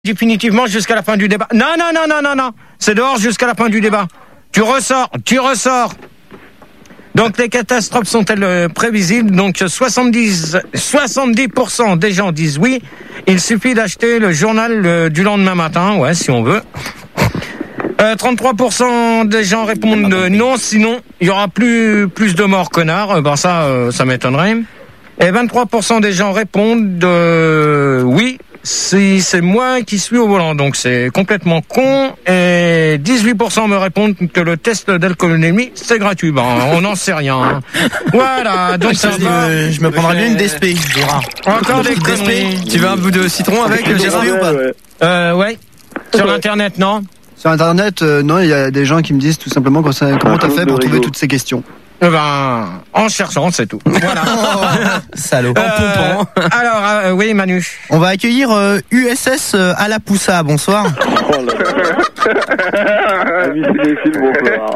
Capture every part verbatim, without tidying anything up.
définitivement jusqu'à la fin du débat. Non, non, non, non, non, non. C'est dehors jusqu'à la fin du débat. Tu ressors, tu ressors. Donc les catastrophes sont-elles euh, prévisibles? Donc soixante-dix, soixante-dix pour cent des gens disent oui. Il suffit d'acheter le journal euh, du lendemain matin, ouais, si on veut. Euh, trente-trois pour cent des gens répondent euh, non, sinon il y aura plus plus de morts connards. Euh, ben ça, euh, ça m'étonnerait. Et vingt-trois pour cent des gens répondent euh, oui. Si c'est moi qui suis au volant, donc c'est complètement con. Et dix-huit pour cent me répondent que le test d'alcoolémie c'est gratuit. Ben, on n'en sait rien. Hein. Voilà, donc ça va. Euh, je me prendrai bien une D S P, Gérard. Encore des conneries. Tu veux un bout de citron avec Gérard ou pas? Euh, ouais. Sur l'internet, non? Sur internet, euh, non, il y a des gens qui me disent tout simplement comment ça- comment t'as fait pour trouver toutes ces questions. Eh ben, en cherchant, c'est tout. Voilà. Salaud. Euh, alors, euh, oui, Manu. On va accueillir euh, U S S euh, à la Poussa. Bonsoir. Oh là là. Amis cinéphiles, bonsoir.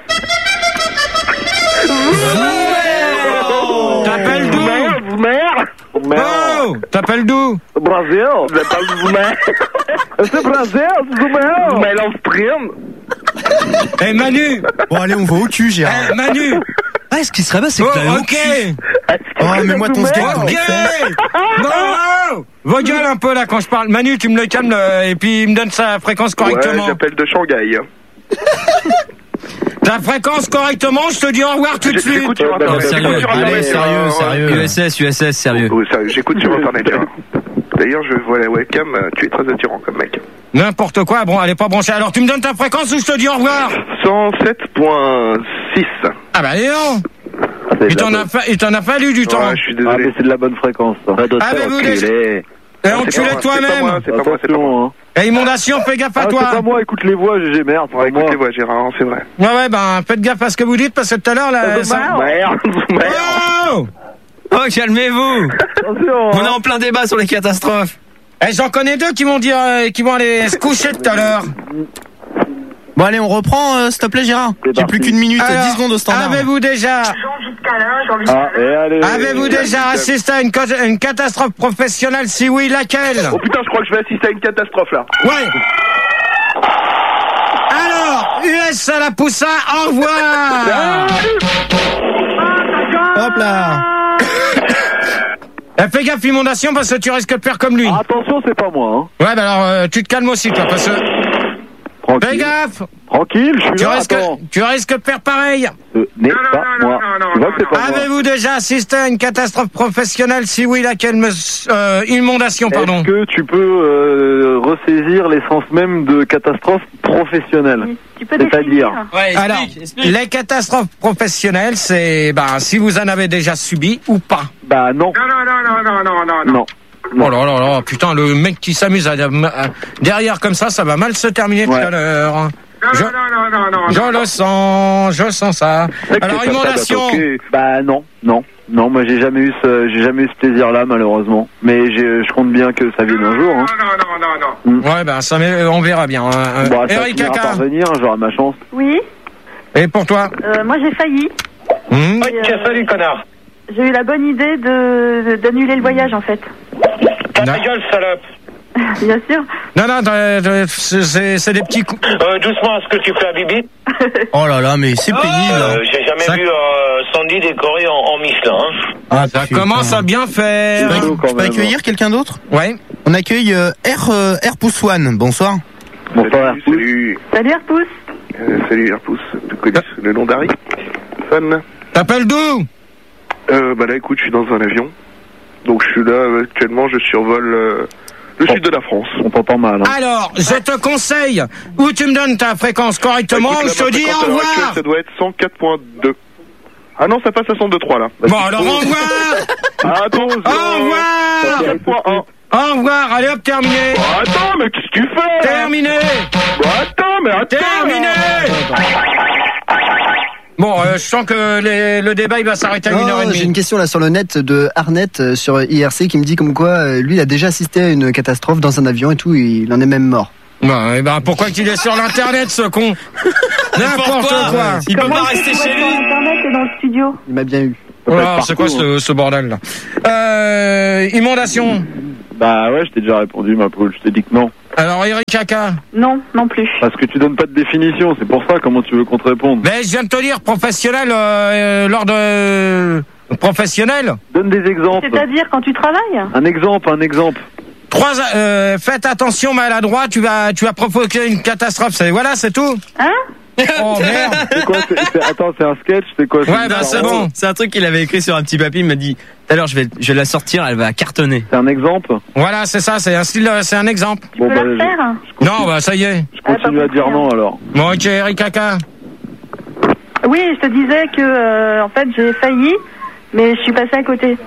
T'appelles d'où? Vous mère Vous mère Oh, t'appelles d'où? Brasil. J'appelle vous mère. C'est Brasil, vous mère. Vous mère l'Austrine. Eh, Manu. Bon, allez, on va au cul, Gérard. Eh, Manu. Ah, ce qui serait bien, c'est que Oh, t'as ok. Oh, mais moi, ton skate, Ok. Non. Vos gueules un peu, là, quand je parle. Manu, tu me le calmes, euh, et puis il me donne sa fréquence correctement. Ouais, j'appelle de Shanghai. Ta fréquence correctement, je te dis au revoir tout de suite. J'écoute sur Internet. Sérieux, J'écoute sur allez, Internet. sérieux, Ouais, sérieux. ouais. U S S, U S S, sérieux. Oui, sérieux, j'écoute sur Internet. Gérard. D'ailleurs, je vois la webcam, euh, tu es très attirant comme mec. N'importe quoi, bon, elle est pas branchée. Alors, tu me donnes ta fréquence ou je te dis au revoir? cent sept virgule six. Ah bah, dis donc. Il t'en a, fa- il t'en a fallu du temps. Ouais, je suis désolé. c'est de la bonne fréquence. Avez-vous déjà... Et C'est enculé pas moi, toi-même. C'est pas moi, c'est pas moi, c'est pas moi. Et Inondation, fais gaffe à Ah, toi. c'est pas moi, écoute les voix, G G, merde. Ouais, écoute les voix, Gérard, c'est vrai. Ouais, ouais, ben, faites gaffe à ce que vous dites, parce que tout à l'heure, là... ça- Merde, merde. Oh, Oh, calmez-vous. Attention, On est en plein débat sur les catastrophes. eh, j'en connais deux qui vont dire, euh, qui vont aller se coucher tout à l'heure. Bon, allez, on reprend, euh, s'il te plaît, Gérard. C'est J'ai parti. plus qu'une minute, Alors, dix secondes au standard. Avez-vous déjà, Ah, et allez. avez-vous déjà assisté à une, co- une catastrophe professionnelle? Si oui, laquelle? Oh putain, je crois que je vais assister à une catastrophe là. Ouais. Alors, U S à la Poussa, au revoir. Hop là. Eh, fais gaffe, inondation, parce que tu risques de faire comme lui. Ah, attention, c'est pas moi, hein. Ouais, bah alors, euh, tu te calmes aussi, toi, parce que... Fais Tranquille. gaffe. Tranquille, je suis Tu là, risques, attends. tu risques de faire pareil. Ce n'est pas moi. Tu vois que c'est pas moi. Avez-vous déjà assisté à une catastrophe professionnelle? Si oui, laquelle me... Euh, inondation, pardon. Est-ce que tu peux euh, ressaisir l'essence même de catastrophe professionnelle? Tu peux C'est-à-dire définir. Alors, les catastrophes professionnelles, c'est ben si vous en avez déjà subi ou pas. Bah non. Non, non, non, non, non, non, non. Non. Oh là là là, putain, le mec qui s'amuse à, à- derrière comme ça, ça va mal se terminer Ouais. tout à l'heure. Non, Je- non, non, non, non, Je non. le sens, je sens ça. C'est que Alors, c'est pas inondation. ça, ok. Bah non, non. Non, moi j'ai jamais eu ce, j'ai jamais eu ce plaisir-là malheureusement. Mais j'ai- je compte bien que ça vienne un jour. Hein. Non, non, non, non, non. Ouais, ben ça, met- on verra bien. hein. Bon, ça Eric finira Kaka. par venir, j'aurai ma chance. Oui, Et pour toi? euh, moi j'ai failli. Hmm Et, euh, salut, connard. J'ai eu la bonne idée de de- d'annuler le voyage en fait. Non. gueule, salope. Bien sûr. Non, non, euh, euh, c'est c'est des petits coups. Euh, doucement, est-ce que tu fais à Bibi? Oh là là, mais c'est pénible. Euh, j'ai jamais Ça- vu euh, Sandy décoré en, en Michelin. Hein. Ah, Ça commence à bien faire. Je peux, chaud quand je peux même. accueillir quelqu'un d'autre? Ouais. On accueille euh, R, euh, R Poussouane. Bonsoir. Bonsoir. Salut, salut, Salut Arpousse. euh, salut Airpousse. Tu connais le nom d'Harry? Fan. T'appelles d'où? Euh, bah là, écoute, je suis dans un avion. Donc je suis là, euh, actuellement, je survole euh, le sud de la France. On t'entend mal. Hein. Alors, je te conseille, ou tu me donnes ta fréquence correctement, Écoute, ou là, je te ma dis fréquence au à l'heure revoir. actuelle, ça doit être cent quatre virgule deux. Ah non, ça passe à cent deux virgule trois là. Bon, alors au revoir. Ah, attends, Au revoir. quatre virgule un. Au revoir. Allez hop, terminé. Bah, attends, mais qu'est-ce que tu fais? Terminé. Bah, attends, mais attends. Terminé. Bon, euh, je sens que les- le débat il va s'arrêter à une heure et Oh, j'ai une demie. question là sur le net de Arnett euh, sur I R C qui me dit comme quoi euh, lui il a déjà assisté à une catastrophe dans un avion et tout, il en est même mort. Bon, et ben pourquoi qu'il est sur l'internet ce con? N'importe Pourquoi quoi. Il peut Comment pas est-ce que rester tu chez vois sur lui. Internet et dans le studio. Il m'a bien eu. Oh là, c'est quoi ce, ce bordel là? Euh, inondation. Bah ouais, je t'ai déjà répondu, ma poule. Je t'ai dit que non. Alors, Eric Kaka. Non, non plus. Parce que tu donnes pas de définition, c'est pour ça, comment tu veux qu'on te réponde? Mais je viens de te dire professionnel euh, lors de euh, professionnel. Donne des exemples. C'est-à-dire quand tu travailles? Un exemple, un exemple. Trois, euh, faites attention maladroit, tu vas, tu vas provoquer une catastrophe. C'est, voilà, c'est tout. Hein? Oh merde. C'est quoi c'est, c'est, Attends, c'est un sketch, c'est quoi? Ouais, bah c'est bon. C'est un truc qu'il avait écrit sur un petit papier. Il m'a dit, tout à l'heure, je vais, je vais la sortir, elle va cartonner. C'est un exemple. Voilà, c'est ça, c'est un style, c'est un exemple. Tu peux la je, refaire? je Non, bah ça y est. je continue Ah, à pas dire compris, non alors. Bon, ok, Eric Kaka. Oui, je te disais que, euh, en fait, j'ai failli, mais je suis passée à côté.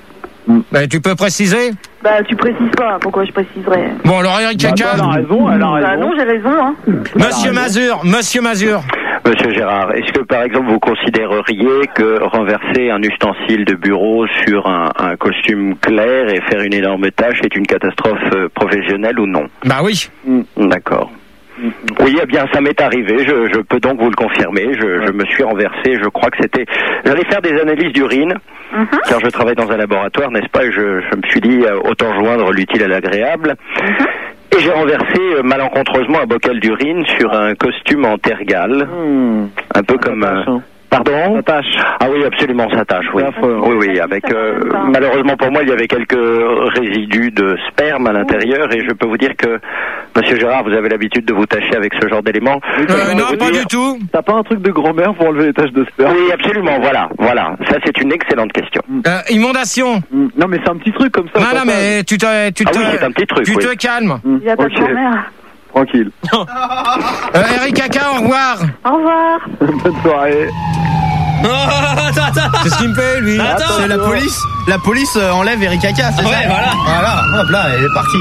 Bah, tu peux préciser? Bah, tu précises pas. Pourquoi je préciserais? Bon, alors Eric Bah, Kaka. elle a raison, elle a raison. Bah non, j'ai raison, hein. Monsieur Mazur, Monsieur Mazur. Monsieur Gérard, est-ce que par exemple vous considéreriez que renverser un ustensile de bureau sur un, un costume clair et faire une énorme tâche est une catastrophe euh, professionnelle ou non? Bah oui. D'accord. Oui, eh bien, ça m'est arrivé. Je, je peux donc vous le confirmer. Je, je me suis renversé. Je crois que c'était. J'allais faire des analyses d'urine, Mm-hmm. car je travaille dans un laboratoire, n'est-ce pas? Et je, je me suis dit euh, autant joindre l'utile à l'agréable. Mm-hmm. Et j'ai renversé euh, malencontreusement un bocal d'urine sur un costume en tergale, Hmm. un peu comme. tâche, euh, hein. Pardon? Ça tâche. Ah oui, absolument, ça tâche, oui. C'est affreux. Oui, oui, avec euh, malheureusement pour moi, il y avait quelques résidus de sperme à l'intérieur et je peux vous dire que, Monsieur Gérard, vous avez l'habitude de vous tâcher avec ce genre d'éléments. Oui, Euh, t'as- non, vous pas dire- du tout. T'as pas un truc de grand-mère pour enlever les taches de sperme? Oui, absolument, voilà, voilà. Ça, c'est une excellente question. Euh, inondation. Hmm. Non, mais c'est un petit truc comme ça. Non, papa. non, mais tu te, tu Ah te, oui, c'est un petit truc, tu oui. te calmes. Hmm. Il n'y a pas Ok. de grand-mère. Tranquille. Euh, Eric Kaka, au revoir. Au revoir. Bonne soirée. Oh, attends, attends. C'est ce qu'il me fait, lui. Attends. C'est la police. La police euh, enlève Eric Kaka, c'est Ouais, ça? voilà. Voilà, hop là, elle est partie.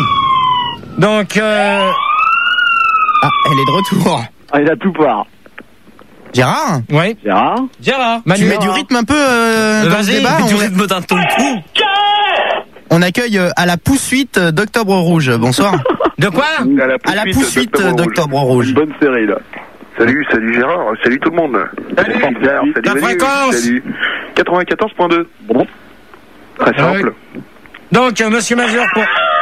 Donc, euh, Ah, elle est de retour. Ah, il a tout part. Gérard, oui. Gérard? Gérard. Manu, tu mets du rythme un peu euh, dans le Vas-y, débat. Du On, rythme d'un ton tout. on accueille euh, à la poursuite euh, d'Octobre Rouge. Bonsoir. De quoi? À la À la poursuite euh, d'Octobre Rouge. Une bonne série, là. Salut, salut Gérard, salut tout le monde. Salut. Pierre, salut La Manu, fréquence. Salut. quatre-vingt-quatorze point deux. Bon. Très simple. Donc, euh, Monsieur Mazur, pour,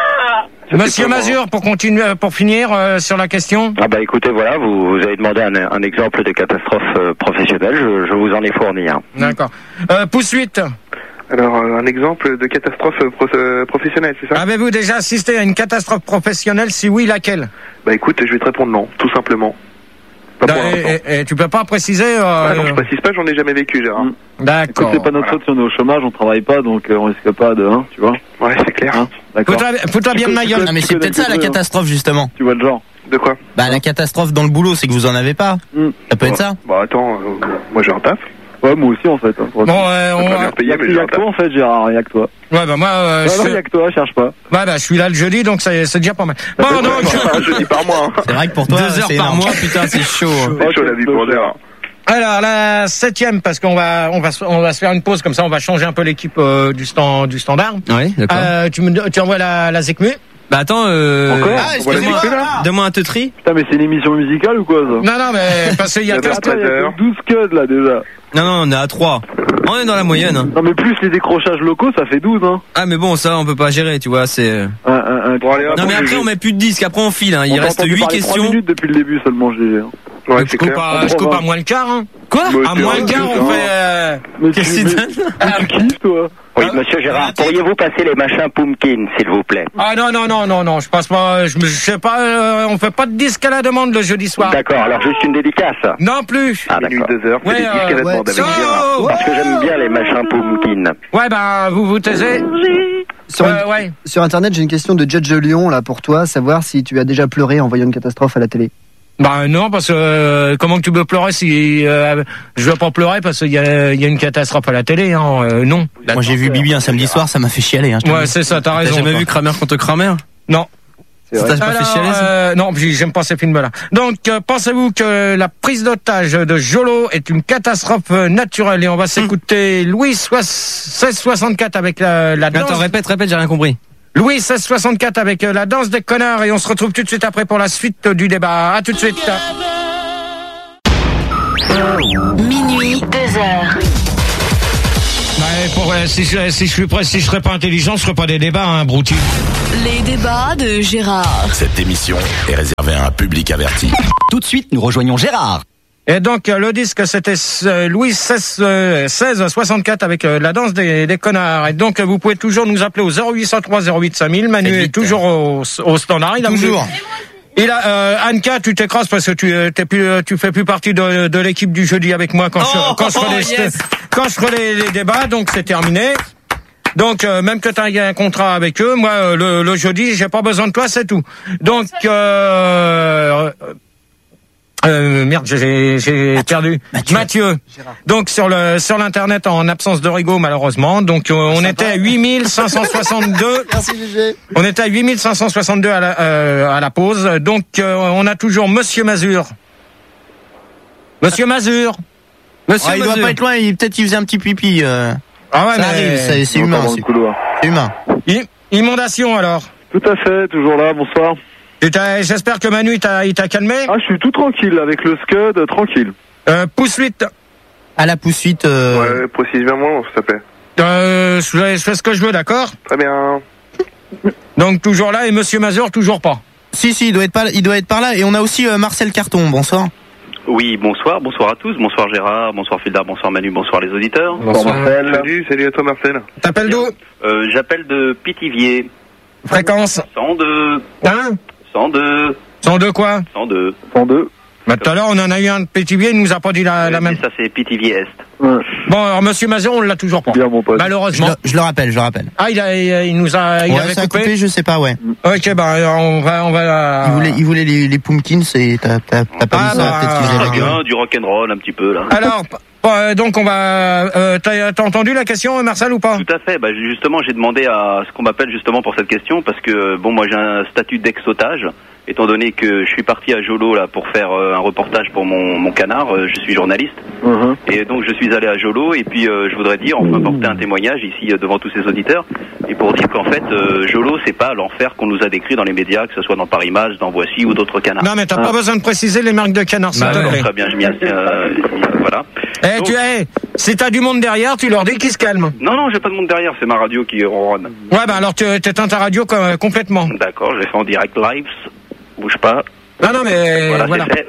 Monsieur Mazur, pour continuer, euh, pour finir euh, sur la question. Ah bah écoutez, voilà, vous, vous avez demandé un, un exemple de catastrophe euh, professionnelle, je, je vous en ai fourni un. D'accord. Euh, poursuite. Alors, euh, un exemple de catastrophe euh, pro- euh, professionnelle, c'est ça? Avez-vous déjà assisté à une catastrophe professionnelle? Si oui, laquelle? Bah écoute, je vais te répondre non, tout simplement. Pas pour Euh, l'instant. et, et tu peux pas préciser euh, Ah non, je précise pas, j'en ai jamais vécu, Gérard. Mm. D'accord. C'est pas notre faute si on est au chômage, on travaille pas, donc euh, on risque pas de, hein, tu vois. Ouais, c'est clair. Hein, d'accord. Fous-toi fous-toi bien de ma gueule. Non, mais c'est peut-être ça la catastrophe, justement. Tu vois le genre. De quoi? Bah, la catastrophe dans le boulot, c'est que vous en avez pas. Hmm. Ça peut être ça. Bah attends, euh, moi j'ai un taf. Ouais, moi aussi en fait. Hein, Bon, euh, Je on peux pas va... bien Il y payer, a, mais il y j'ai a un que taf. toi en fait, Gérard, il y a que toi. Ouais, bah moi, euh, Ouais, non, il y je... a que toi, cherche pas. ouais, bah, je suis là le jeudi, donc c'est c'est déjà pas mal. Bon, Ouais, donc, enfin, je dis par mois. Hein. C'est vrai que pour toi, Deux heures c'est par énorme. mois, putain, c'est chaud. hein. C'est chaud la vie pour Gérard. alors la septième, parce qu'on va, on va, se- on va se faire une pause comme ça, on va changer un peu l'équipe euh, du stand, du standard. Ouais, d'accord. Euh, tu me, tu envoies la, la Zecmu. Bah attends, euh... Encore Ah, Voilà, excusez-moi. c'est là. donne-moi un teutri. Putain, mais c'est une émission musicale ou quoi ça? Non, non, mais parce qu'il y a Ça que va. Attends, il y a heures. que douze codes là déjà. Non, non, on est à trois. On est dans la moyenne. Hein. Non, mais plus les décrochages locaux, ça fait douze, hein. Ah, mais bon, ça, on peut pas gérer, tu vois, c'est... Un, un, un... Bon, allez, hop, Non, mais on après, joue. on met plus de disques, après on file, hein. Il On t'a reste entendu huit parler trois questions. minutes depuis le début seulement, G G. Ouais, je c'est coupe clair. à, je coupe à moins le quart, hein. Quoi? Bah, À c'est moins le vrai, quart, c'est on ça. fait, euh... Mais tu, Qu'est-ce que mais, c'est mais tu kiffes, toi? Oui, monsieur Gérard, pourriez-vous passer les machins Pumpkin, s'il vous plaît? Ah non, non, non, non, non, je passe pas, je, me- je sais pas, euh, on fait pas de disque à la demande le jeudi soir. D'accord, alors juste une dédicace. Non plus. Ah Minuit, d'accord. deux heures, c'est Ouais, des disques à la euh, demande ouais. avec Gérard. Oh Parce que j'aime bien les machins Pumpkin. Ouais, bah, vous vous taisez. Sur, Euh, ouais. sur internet, j'ai une question de Judge Lyon là pour toi, savoir si tu as déjà pleuré en voyant une catastrophe à la télé. Bah non, parce que euh, comment que tu peux pleurer si euh, je veux pas pleurer parce qu'il y a, il y a une catastrophe à la télé, hein, euh, non. Moi, j'ai vu Bibi un samedi soir, ça m'a fait chialer. Hein, je te le Ouais, dis. c'est ça, t'as T'as raison. jamais toi. vu Kramer contre Kramer? Non. C'est Ça vrai. t'a pas fait Alors, chialer, ça? euh, non, puis j'aime pas ces films-là. Donc, euh, pensez-vous que la prise d'otage de Jolo est une catastrophe euh, naturelle? Et on va s'écouter Louis seize soixante-quatre avec la, la danse. Attends, répète, répète, j'ai rien compris. Louis seize soixante-quatre avec euh, la danse des connards et on se retrouve tout de suite après pour la suite du débat. À tout de suite. Minuit, deux heures. Ouais, pour, euh, si, je, si je suis prêt, si je serais pas intelligent, je ferais pas des débats, hein, Brouti. Les débats de Gérard. Cette émission est réservée à un public averti. Tout de suite, nous rejoignons Gérard. Et donc, euh, le disque, c'était euh, Louis seize, euh, seize soixante-quatre avec euh, la danse des, des connards. Et donc, euh, vous pouvez toujours nous appeler au zéro huit cent trois zéro huit cinq mille. Manu est, est toujours au, au standard. Il a toujours. Voulu... Il a, euh, Anka, tu t'écrases parce que tu, t'es plus, tu fais plus partie de, de l'équipe du jeudi avec moi quand oh, je, quand je ferai, oh, les, yes. quand je ferai les, les débats. Donc, c'est terminé. Donc, euh, même que tu as un contrat avec eux, moi, euh, le, le jeudi, j'ai pas besoin de toi, c'est tout. Donc, euh, Euh, merde, j'ai, j'ai Mathieu. perdu. Mathieu. Mathieu. Donc sur le sur l'internet en absence de Rigaud malheureusement. Donc euh, on était à huit mille cinq cent soixante-deux. Merci Gégé. On était à huit mille cinq cent soixante-deux à la euh, à la pause. Donc euh, on a toujours Monsieur Mazur. Monsieur Mazur. Monsieur ah, il Mazur. doit pas être loin. Il, peut-être il faisait un petit pipi. Euh... Ah ouais, ça mais arrive, c'est, c'est humain. C'est, c'est humain. I- inondation alors. Tout à fait, toujours là. Bonsoir. J'espère que Manu il t'a, il t'a calmé. Ah, je suis tout tranquille avec le Scud, euh, tranquille. Euh, pousse huit. À la pousse huit. Euh... Ouais, précise bien moi, s'il te plaît. Euh, je fais, je fais ce que je veux, d'accord. Très bien. Donc toujours là et Monsieur Mazur toujours pas. Si si, il doit être pas, il doit être par là. Et on a aussi euh, Marcel Carton. Bonsoir. Oui, bonsoir, bonsoir à tous, bonsoir Gérard, bonsoir Fildar, bonsoir Manu, bonsoir les auditeurs. Bonsoir Marcel. Salut, salut à toi Marcel. T'appelles d'où? euh, J'appelle de Pithiviers. Fréquence cent deux. Hein cent deux. cent deux quoi? cent deux. cent deux. Bah, tout à l'heure, on en a eu un de Pithiviers, il nous a pas dit la, oui, la même. Ça, c'est Pithiviers Est. Ouais. Bon, alors, Monsieur Mazur, on l'a toujours pas. Bien, mon pote. Malheureusement. Je le, je le rappelle, je le rappelle. Ah, il a, il, il nous a, il ouais, avait ça coupé. a coupé, je sais pas, ouais. Ok, bah, on va, on va. Il voulait, il voulait les, les pumpkins et t'as, t'as, t'as pas ah, dit ça, bah, peut-être qu'il faisait la gueule. Bien, du rock'n'roll un petit peu, là. Alors, euh, donc, on va, euh, t'as, t'as entendu la question, Marcel, ou pas? Tout à fait. Bah, justement, j'ai demandé à ce qu'on m'appelle justement pour cette question parce que, bon, moi, j'ai un statut d'ex-otage. Étant donné que je suis parti à Jolo là pour faire euh, un reportage pour mon, mon canard, euh, je suis journaliste uh-huh. et donc je suis allé à Jolo et puis euh, je voudrais dire, enfin porter un témoignage ici euh, devant tous ces auditeurs et pour dire qu'en fait euh, Jolo c'est pas l'enfer qu'on nous a décrit dans les médias, que ce soit dans Paris Match, dans Voici ou d'autres canards. Non mais t'as hein. pas besoin de préciser les marques de canards, s'il Bah, te non, plaît. très bien, je m'y assieds, euh, voilà. Eh, Donc, tu, eh, si t'as du monde derrière, tu leur dis qu'ils se calment. Non non, j'ai pas de monde derrière, c'est ma radio qui ronronne. Ouais bah alors tu t'éteins ta radio comme, complètement. D'accord, je l'ai fait en direct live, bouge pas. Non non mais Voilà, voilà. c'est fait.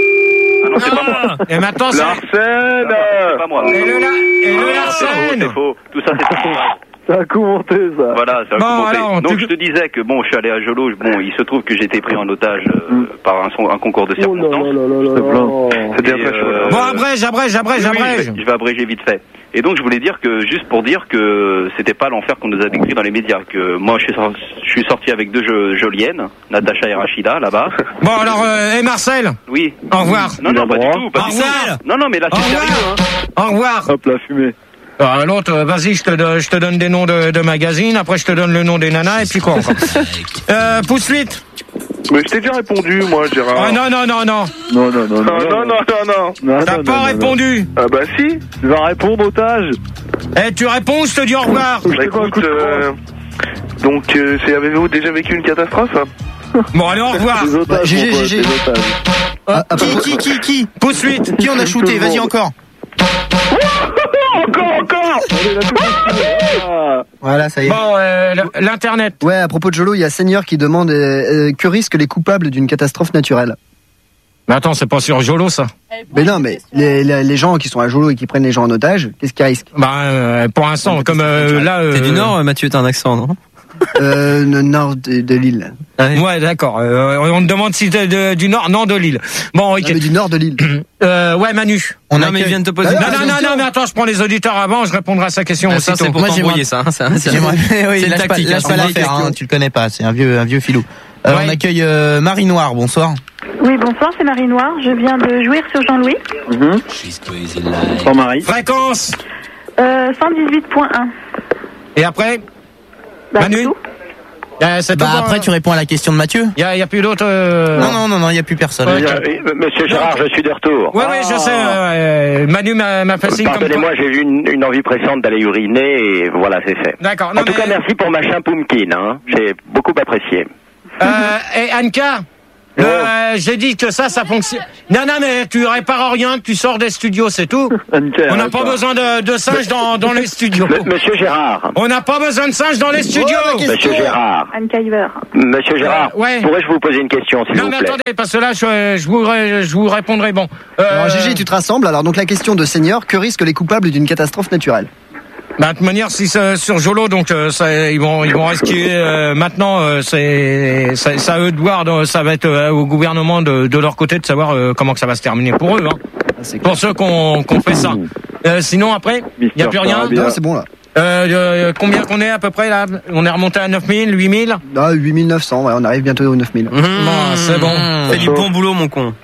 Ah non, c'est Ah, pas moi. Et maintenant c'est. Larsen. C'est pas moi. Et le, la... et le Ah, c'est faux, Larsen. c'est faux. Tout ça c'est faux. Ça a commenté, ça. Voilà, ça a Bon, commenté. alors, Donc tu- je te disais que bon, je suis allé à Jolo. Bon, il se trouve que j'ai été pris en otage euh, Mm. par un, son- un concours de Oh là circonstances. là là là C'est là. plein. C'est bien Et, très chaud. euh, Bon abrège, abrège, abrège, Oui, oui, je, abrège. vais, je vais abréger vite fait. Et donc je voulais dire que juste pour dire que c'était pas l'enfer qu'on nous a décrit dans les médias. Que moi je suis sorti, je suis sorti avec deux jo- joliennes, Natacha et Rachida là-bas. Bon alors, euh, et Marcel, Oui. au revoir. Non non pas du Au tout. Pas Au du revoir. tout. Non non mais là Au c'est sérieux. revoir. Hein. Au revoir. Hop, la fumée. Alors, l'autre, euh, vas-y, je te, donne- je te donne des noms de, de magazines, après je te donne le nom des nanas, et puis quoi encore. Euh, pouce huit. Mais je t'ai déjà répondu, moi, Gérard. Ah non, non, non, non. Non, non, non, non, non, non, non, non. non. T'as non, pas non, non, répondu. Ah bah si. Tu vas répondre, otage. Eh, tu réponds, je te dis au revoir. Je Bah te fais un coup écoute, de euh, donc, euh, c'est- avez-vous déjà vécu une catastrophe? Bon, allez, au revoir. Des otages, Gégé, mon pote, Gégé. des otages. Ah, ah, Qui, pardon. qui, qui, qui Pouce huit. Qui on a shooté? le Vas-y monde. encore. Encore, encore. Allez, la fumée. Ah. Voilà, ça y est. Bon, euh, l- l'internet. Ouais, à propos de Jolo, il y a Seigneur qui demande euh, euh, que risquent les coupables d'une catastrophe naturelle. Mais attends, c'est pas sur Jolo, ça. Mais non, mais les, les, les gens qui sont à Jolo et qui prennent les gens en otage, qu'est-ce qu'ils risquent? Bah, euh, pour l'instant, comme euh, là. Euh, T'es du Nord, Mathieu, t'as un accent, non? Euh, le nord de, de l'île. Ouais, d'accord. Euh, on te demande si t'es de- du Nord, non, de l'île. Bon, ok. Non, mais du nord de l'île. Euh, ouais, Manu. On non, accueille- mais il vient de te poser Ah, une Non, question. non, non, non, mais attends, je prends les auditeurs avant, je répondrai à sa question Ah, ça, aussitôt. c'est pour Moi, t'embrouiller, j'aimerais- ça. Hein, ça, ça- J'aimerais, oui, c'est une lâche pas, tactique. lâche hein. pas l'affaire, hein, tu le connais pas, c'est un vieux, un vieux filou. Euh, Ouais. On accueille euh, Marie Noire, bonsoir. Oui, bonsoir, c'est Marie Noire. Je viens de jouir sur Jean-Louis. Mhm. Bonsoir, Marie. Fréquence. Euh, cent dix-huit point un. Et après, Bah, Manu. c'est tout. euh, c'est Bah tout, après euh, tu réponds à la question de Mathieu. y a, y a plus d'autres. Euh... Non, non, non, non, il y a plus personne. Ouais. Monsieur Gérard, je suis de retour. Ouais, ouais, je sais. euh, Manu m'a, m'a fait signe comme quoi. Pardonnez-moi, j'ai eu une, une envie pressante d'aller uriner et voilà, c'est fait. D'accord. Non, En tout mais, cas, merci pour Machin Pumpkin, hein. J'ai beaucoup apprécié. Euh, et Anka, Le, euh, j'ai dit que ça, ça fonctionne. Non, non, mais tu répares rien, tu sors des studios, c'est tout. On n'a pas besoin de, de singes dans, dans les studios. M- Monsieur Gérard. On n'a pas besoin de singes dans les studios. Oh, Monsieur Gérard. Anne Kyver. Monsieur Gérard, Euh, ouais. pourrais-je vous poser une question, s'il Non, vous mais plaît? attendez, parce que là, je, je, vous, je vous répondrai. Bon. Euh, Alors Gégé, tu te rassembles. Alors donc la question de Senior, que risquent les coupables d'une catastrophe naturelle? Bah, de toute manière, si c'est sur Jolo, donc euh, ça, ils vont, ils vont risquer. Euh, maintenant, euh, c'est, c'est, c'est à eux de voir. Donc, ça va être euh, au gouvernement de, de leur côté de savoir euh, comment que ça va se terminer pour eux. Hein. C'est Pour ceux qu'on, qu'on fait ça. Euh, sinon, après, il y a plus rien. Non, c'est bon là. Euh, euh, combien qu'on est à peu près là? On est remonté à neuf mille, huit mille. Ah, huit mille neuf cents, ouais, on arrive bientôt aux neuf mille. Mmh, bon, c'est bon. Fais du bon boulot, mon con.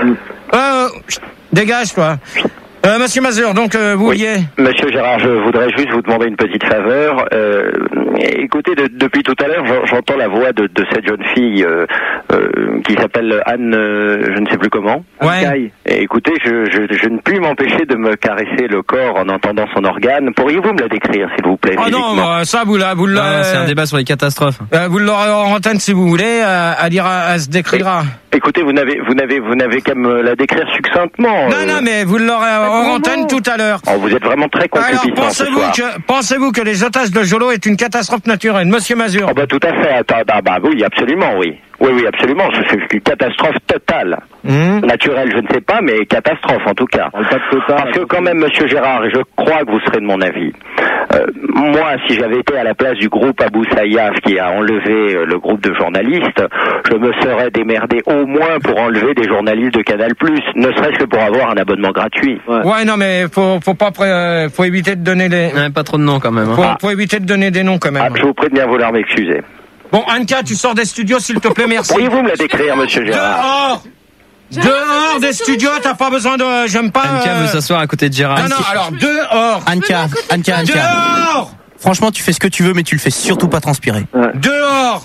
Euh, chut, dégage, toi. Euh, Monsieur Mazur, donc euh, vous Oui. vouliez. Monsieur Gérard, je voudrais juste vous demander une petite faveur. Euh, écoutez, de- depuis tout à l'heure, j'en- j'entends la voix de, de cette jeune fille euh, euh, qui s'appelle Anne, euh, je ne sais plus comment. Ouais. Et écoutez, je, je, je ne puis m'empêcher de me caresser le corps en entendant son organe. Pourriez-vous me la décrire, s'il vous plaît? Oh non, physiquement bah, ça vous la, vous le. Ah, c'est un débat sur les catastrophes. Euh, vous l'aurez en antenne si vous voulez. Euh, elle ira, elle se décrira. Écoutez, vous n'avez, vous n'avez, vous n'avez qu'à me la décrire succinctement. Non, euh. non, mais vous l'aurez en antenne tout à l'heure. Oh, vous êtes vraiment très Alors, concupiscent ce pensez-vous soir. que, pensez-vous que les otages de Jolo est une catastrophe naturelle, Monsieur Mazur? Oh bah tout à fait. Attends, bah, bah oui, absolument, oui. Oui, oui, absolument. C'est une catastrophe totale. Mmh. Naturelle, je ne sais pas, mais catastrophe en tout cas. Parce que quand même, Monsieur Gérard, et je crois que vous serez de mon avis, euh, moi, si j'avais été à la place du groupe Abou Sayyaf qui a enlevé euh, le groupe de journalistes, je me serais démerdé au moins pour enlever des journalistes de Canal+, ne serait-ce que pour avoir un abonnement gratuit. Ouais, non, mais faut, faut pas, pré- euh, faut éviter de donner les. Ouais, pas trop de noms quand même. Hein. Faut, faut éviter de donner des noms quand même. Ah, je vous prie de bien vouloir m'excuser. Bon, Anka, tu sors des studios, s'il te plaît, merci. Pourriez-vous me la décrire, Monsieur Gérard? Dehors! Dehors des studios, t'as pas besoin de. J'aime pas. Anka euh, veut s'asseoir à côté de Gérard. Non, non, alors dehors! Anka, Anka, Anka. Dehors! Franchement, tu fais ce que tu veux, mais tu le fais surtout pas transpirer. Dehors!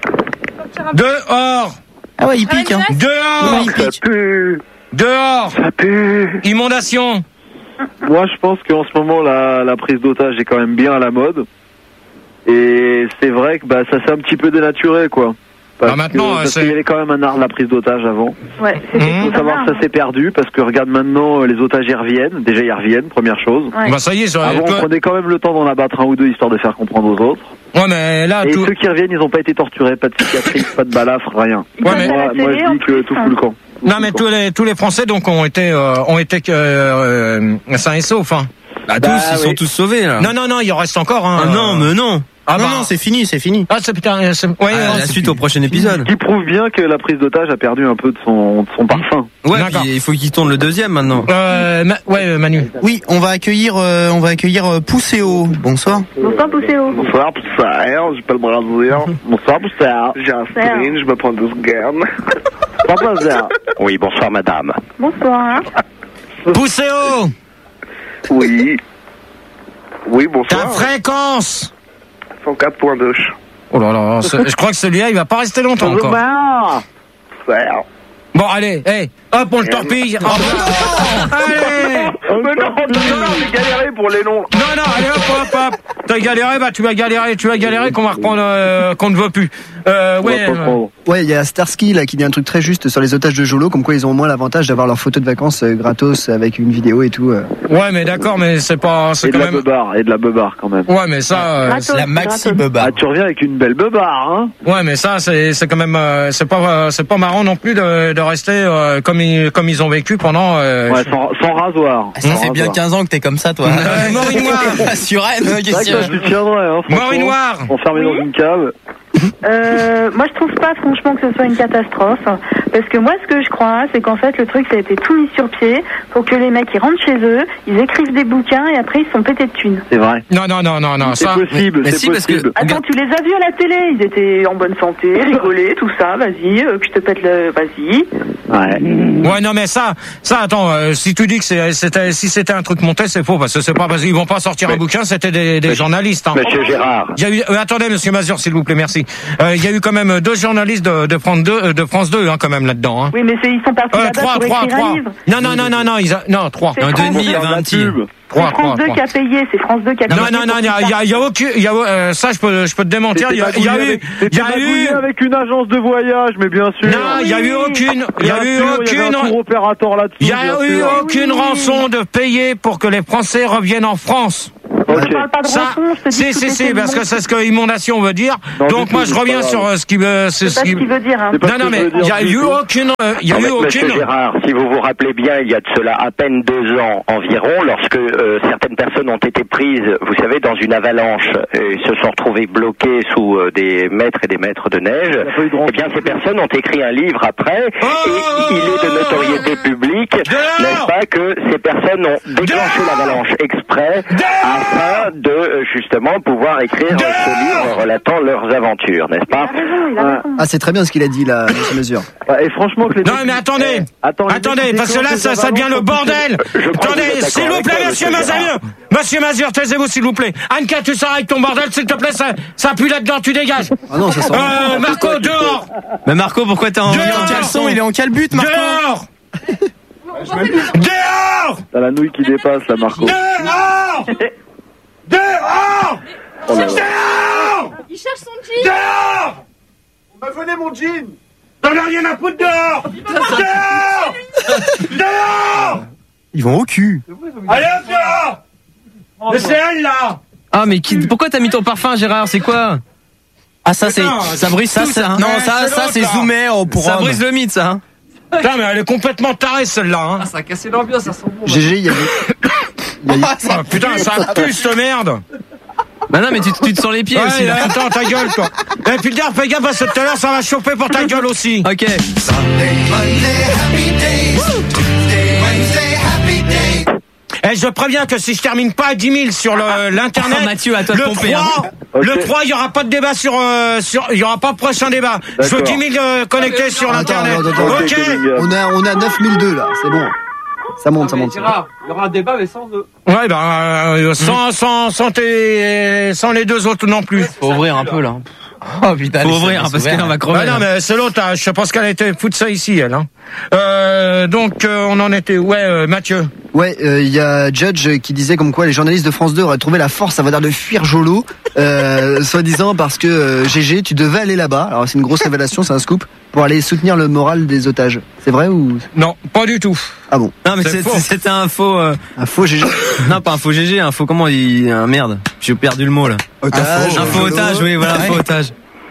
Dehors! Ah ouais, il pique, hein. Dehors! Il pique. pue. Dehors! Ça pue. Inondation! Moi, je pense qu'en ce moment, la, la prise d'otage est quand même bien à la mode. Et c'est vrai que bah, ça s'est un petit peu dénaturé, quoi. Parce Ah, maintenant, que- euh, parce c'est- qu'il y avait quand même un art de la prise d'otage avant. Ouais, Il c'était faut tout savoir un que art. ça s'est perdu, parce que regarde maintenant, euh, les otages y reviennent. Déjà, ils reviennent, première chose. Ouais. Bah, ça y est, ça. Avant, on toi- prenait quand même le temps d'en abattre un ou deux, histoire de faire comprendre aux autres. Ouais, mais là, Et tout. ceux qui reviennent, ils n'ont pas été torturés, pas de cicatrices, pas de balafres, rien. Ouais, mais- Moi, moi, je dis que tout fout le camp. Non, mais tous les, tous les Français, donc, ont été, euh, ont été, euh, euh, sains et saufs, hein. Bah, tous, Bah, ils sont oui. tous sauvés là. Non, non, non, il en reste encore, hein. Ah non, mais non. Ah, non, bah. non, c'est fini, c'est fini. Ah, c'est putain, c'est, ouais, Ah, euh, la c'est- suite au prochain épisode. Qui prouve bien que la prise d'otage a perdu un peu de son, de son parfum. Ouais, D'accord. puis il faut qu'il tourne le deuxième maintenant. Euh, Ma- ouais, euh, Manu. Oui, on va accueillir, euh, on va accueillir euh, Pousséo. Bonsoir. Bonsoir, Pousséo. Bonsoir, Poussaire, j'ai pas le bras de Bonsoir, Poussaire. J'ai un string, je me prends deux secondes. Poussaire. Oui, bonsoir madame. Bonsoir. Pousséo! Oui. Oui, Ta bonsoir. fréquence! cent quatre point deux. Oh là là, ce- je crois que celui-là, il va pas rester longtemps encore. Poussaire. Bon, allez, hey, hop, on le torpille. Oh, allez! Oh mais non, non, j'ai galéré pour les noms. Non, non, allez, hop, hop, hop. T'as galéré, bah, tu vas galérer, tu vas galérer qu'on va reprendre, euh, qu'on ne veut plus. Euh, ouais. euh, Ouais, il y a Starsky là qui dit un truc très juste sur les otages de Jolo, comme quoi ils ont au moins l'avantage d'avoir leurs photos de vacances euh, gratos avec une vidéo et tout. euh. ouais, mais d'accord, mais c'est pas, c'est Et de quand la même. beubare, et de la beubare quand même. Ouais, mais ça, euh, Gratos, La maxi gratos. beba. Ah, tu reviens avec une belle beubare, hein. ouais, mais ça, c'est, c'est quand même, euh, c'est pas, euh, c'est pas marrant non plus de, de rester euh, comme ils, comme ils ont vécu pendant. Euh, Ouais, sans, sans rasoir. Ah, ça Sans fait bien rasoir. quinze ans que t'es comme ça, toi. Euh, Maureen Noir. Sur Rennes, C'est vrai que ça, je te tiendrais, hein, franchement. Maureen Noir. Enfermé Oui. dans une cave. Euh, moi, je trouve pas franchement que ce soit une catastrophe, parce que moi, ce que je crois, c'est qu'en fait, le truc, ça a été tout mis sur pied pour que les mecs, ils rentrent chez eux, ils écrivent des bouquins et après, ils se sont pétés de thunes. C'est vrai. Non, non, non, non, non, C'est ça. possible, mais c'est si, parce que- possible. Attends, tu les as vus à la télé, ils étaient en bonne santé, rigolaient, tout ça, vas-y, euh, que je te pète le... Vas-y. Ouais. Ouais, non, mais ça, ça, attends, euh, si tu dis que c'est, c'était, si c'était un truc monté, c'est faux, parce que c'est pas parce qu'ils vont pas sortir un bouquin, c'était des, des journalistes, hein. Monsieur Gérard. Il y a eu, euh, attendez, monsieur Mazur, s'il vous plaît, merci. Euh, il y a eu quand même deux journalistes de, de France deux, euh, de France deux, hein, quand même, là-dedans, hein. Oui, mais c'est, ils sont partis Euh, là-bas trois, pour trois, écrire trois. un livre. Non, non, non, non, non, ils a, non, trois. C'est Un France demi, il y deux. avait un petit. Pub. trois, C'est France trois, deux qui a payé, c'est France deux qui a payé. Non, non, non, il y a, il y a, il y a aucun, il y a, euh, ça, je peux, je peux te démentir. Il y a, il y a eu, il y a eu, avec une agence de voyage, mais bien sûr. Non, il y a eu aucune, il y a eu aucune, il y a eu aucune rançon de payer pour que les Français reviennent en France. Okay. Je parle pas de rançon, je te dis si, si, si, parce que c'est ce que inondation veut dire. Non, donc moi je reviens sur euh, ce qui veut, c'est ce qui veut dire. Hein. Non, non, mais il y a eu aucune, il y a eu aucune. Monsieur Gérard, si vous vous rappelez bien, il y a de cela à peine deux ans environ, lorsque euh, certaines personnes ont été prises, vous savez, dans une avalanche et se sont retrouvées bloquées sous euh, des mètres et des mètres de neige. Eh bien, ces personnes ont écrit un livre après, oh et il est de notoriété publique, n'est-ce pas, que ces personnes ont déclenché l'avalanche exprès afin de justement pouvoir écrire ce livre relatant leurs aventures, n'est-ce pas? Ah, c'est très bien ce qu'il a dit là, monsieur Mesure. Et franchement, que les non, mais attendez, Attends, attendez, parce que là, ça, ça devient le bordel. Attendez, s'il vous plaît, monsieur Mazur, monsieur Mazur, taisez-vous, s'il vous plaît. Anka, tu sors avec ton bordel, s'il te plaît, ça, ça pue là-dedans, tu dégages. Ah non, ça sent. Euh, Marco, dehors. Mais Marco, pourquoi t'es en, en caleçon? Il est en calbute, Marco. Dehors. Dehors. T'as la nouille qui dépasse, là, Marco. Dehors. Dehors! Oh là là. Dehors! Il cherche son jean! Dehors! On m'a volé mon jean! T'en as rien à foutre dehors! Dehors! Dehors! Ils vont au cul! Allez hop dehors! Mais c'est elle là! Ah mais qui, pourquoi t'as mis ton parfum, Gérard? C'est quoi? Ah ça c'est, ça brise ça, tout, ça. Hein. Non ça, ça c'est Zoomer pour ça brise le mythe, ça. Hein. Putain mais elle est complètement tarée celle-là. Hein. Ah ça a cassé l'ambiance, ça sent bon. G G, il y a des... Oh, putain, ça pue cette merde! Bah non, mais tu, tu te sens les pieds ouais, aussi. Là. Attends, ta gueule, toi. Et puis le gars, fais gaffe parce que tout à l'heure, ça va chauffer pour ta gueule aussi. Ok. Et je préviens que si je termine pas à dix mille sur le, l'internet, oh, Mathieu, à toi de le, pomper, trois, hein. le okay. trois, il y aura pas de débat sur, euh, sur, il y aura pas de prochain débat. Je veux dix mille euh, connectés ah, sur attends, l'internet. attends, attends, ok. On a, on a neuf mille deux là, c'est bon. Ça monte, ça monte. Gérard, il y aura un débat mais sans eux. Ouais, ben, euh, sans, sans, sans, tes, sans les deux autres non plus. Faut ouvrir un peu là. Oh putain, faut ouvrir hein, parce qu'elle va crever. Ah non mais c'est l'autre, je sais pas ce qu'elle a été foutre ça ici elle. Hein. Euh, donc euh, on en était, ouais euh, Mathieu. Ouais, il euh, y a Judge qui disait comme quoi les journalistes de France deux auraient trouvé la force, ça va dire de fuir Jolo, euh, soi-disant parce que euh, G G, tu devais aller là-bas. Alors c'est une grosse révélation, c'est un scoop pour aller soutenir le moral des otages. C'est vrai ou? Non, pas du tout. Ah bon? Non mais c'est, c'est, c'était un faux. Euh... Un faux G G. Non pas un faux G G, un faux comment il, un merde. J'ai perdu le mot là. Otage. Un faux, un faux otage, oui voilà, un faux otage.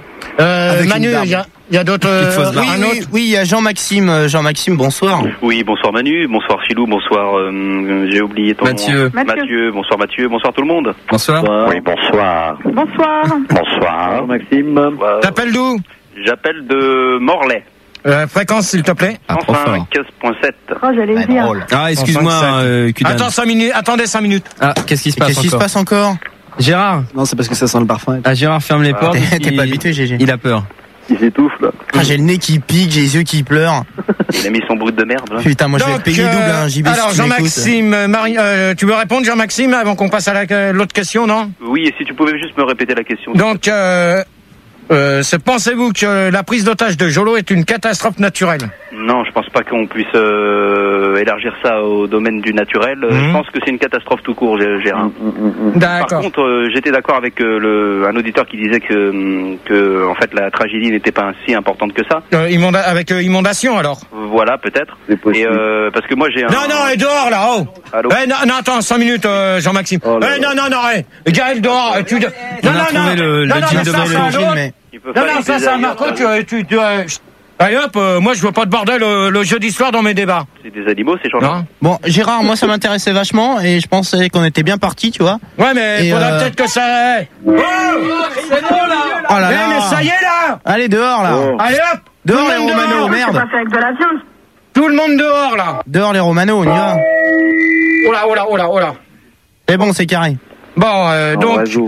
Euh, Manu, il y a, y a d'autres. Euh, oui, un oui, autre. oui, il y a Jean-Maxime. Jean-Maxime, bonsoir. Oui, bonsoir Manu, bonsoir Philou, bonsoir. Euh, j'ai oublié ton Mathieu. nom. Mathieu. Bonsoir Mathieu, bonsoir tout le monde. Bonsoir. bonsoir. Oui, bonsoir. Bonsoir. Bonsoir. Maxime. T'appelles d'où? J'appelle de Morlaix. Euh, fréquence s'il te plaît. Ah, cent cinq virgule sept. Oh, j'allais le dire. Ah, excuse-moi, euh, Attends cinq minutes, attendez cinq minutes. Ah, qu'est-ce qui se passe Qu'est-ce qui se encore passe encore? Gérard. Non, c'est parce que ça sent le parfum. Ah, Gérard ferme les portes. T'es, t'es il... pas habitué, G G. Il a peur. Il s'étouffe là. Ah, j'ai le nez qui pique, j'ai les yeux qui pleurent. Il a mis son brut de merde. Là. Putain, moi Donc, je vais payer euh, double, hein, J B. Alors si tu Jean-Maxime, Marie, euh, tu veux répondre Jean-Maxime avant qu'on passe à la, l'autre question, non? Oui, et si tu pouvais juste me répéter la question. Donc, euh, euh, pensez-vous que la prise d'otage de Jolo est une catastrophe naturelle? Non, je pense pas qu'on puisse euh, élargir ça au domaine du naturel. Mmh. Je pense que c'est une catastrophe tout court, Gérard. Mmh. D'accord. Par contre, euh, j'étais d'accord avec euh, le, un auditeur qui disait que, que en fait, la tragédie n'était pas si importante que ça. Euh, immonda- avec euh, inondation alors. Voilà, peut-être. Et euh, parce que moi j'ai un. Non, non, elle est dehors là. Oh. Allô. Eh, non, non, attends, cinq minutes, euh, Jean-Maxime. Oh là eh, là. non, non, non, eh. Gaël dehors. Tu... Non, On a non, trouvé non, le, non, le non, jean mais de ça, c'est un Mano. autre. mais... Non, non, ça, c'est un Marco. Tu, tu, tu, euh, allez hop, euh, moi je veux pas de bordel euh, le jeudi soir dans mes débats. C'est des animaux, ces gens-là. Bon, Gérard, moi ça m'intéressait vachement et je pensais qu'on était bien partis, tu vois. Ouais, mais il faudrait euh... peut-être que ça. Oh, c'est bon là. Oh là là. Eh, mais ça y est là. Allez dehors là. Oh. Allez hop. Dehors les Romano, merde. C'est pas fait avec de la viande. Tout le monde dehors là. Dehors les Romano, on y va. Oh là, oh là, oh là, oh là. C'est bon, c'est carré. Bon, euh, donc.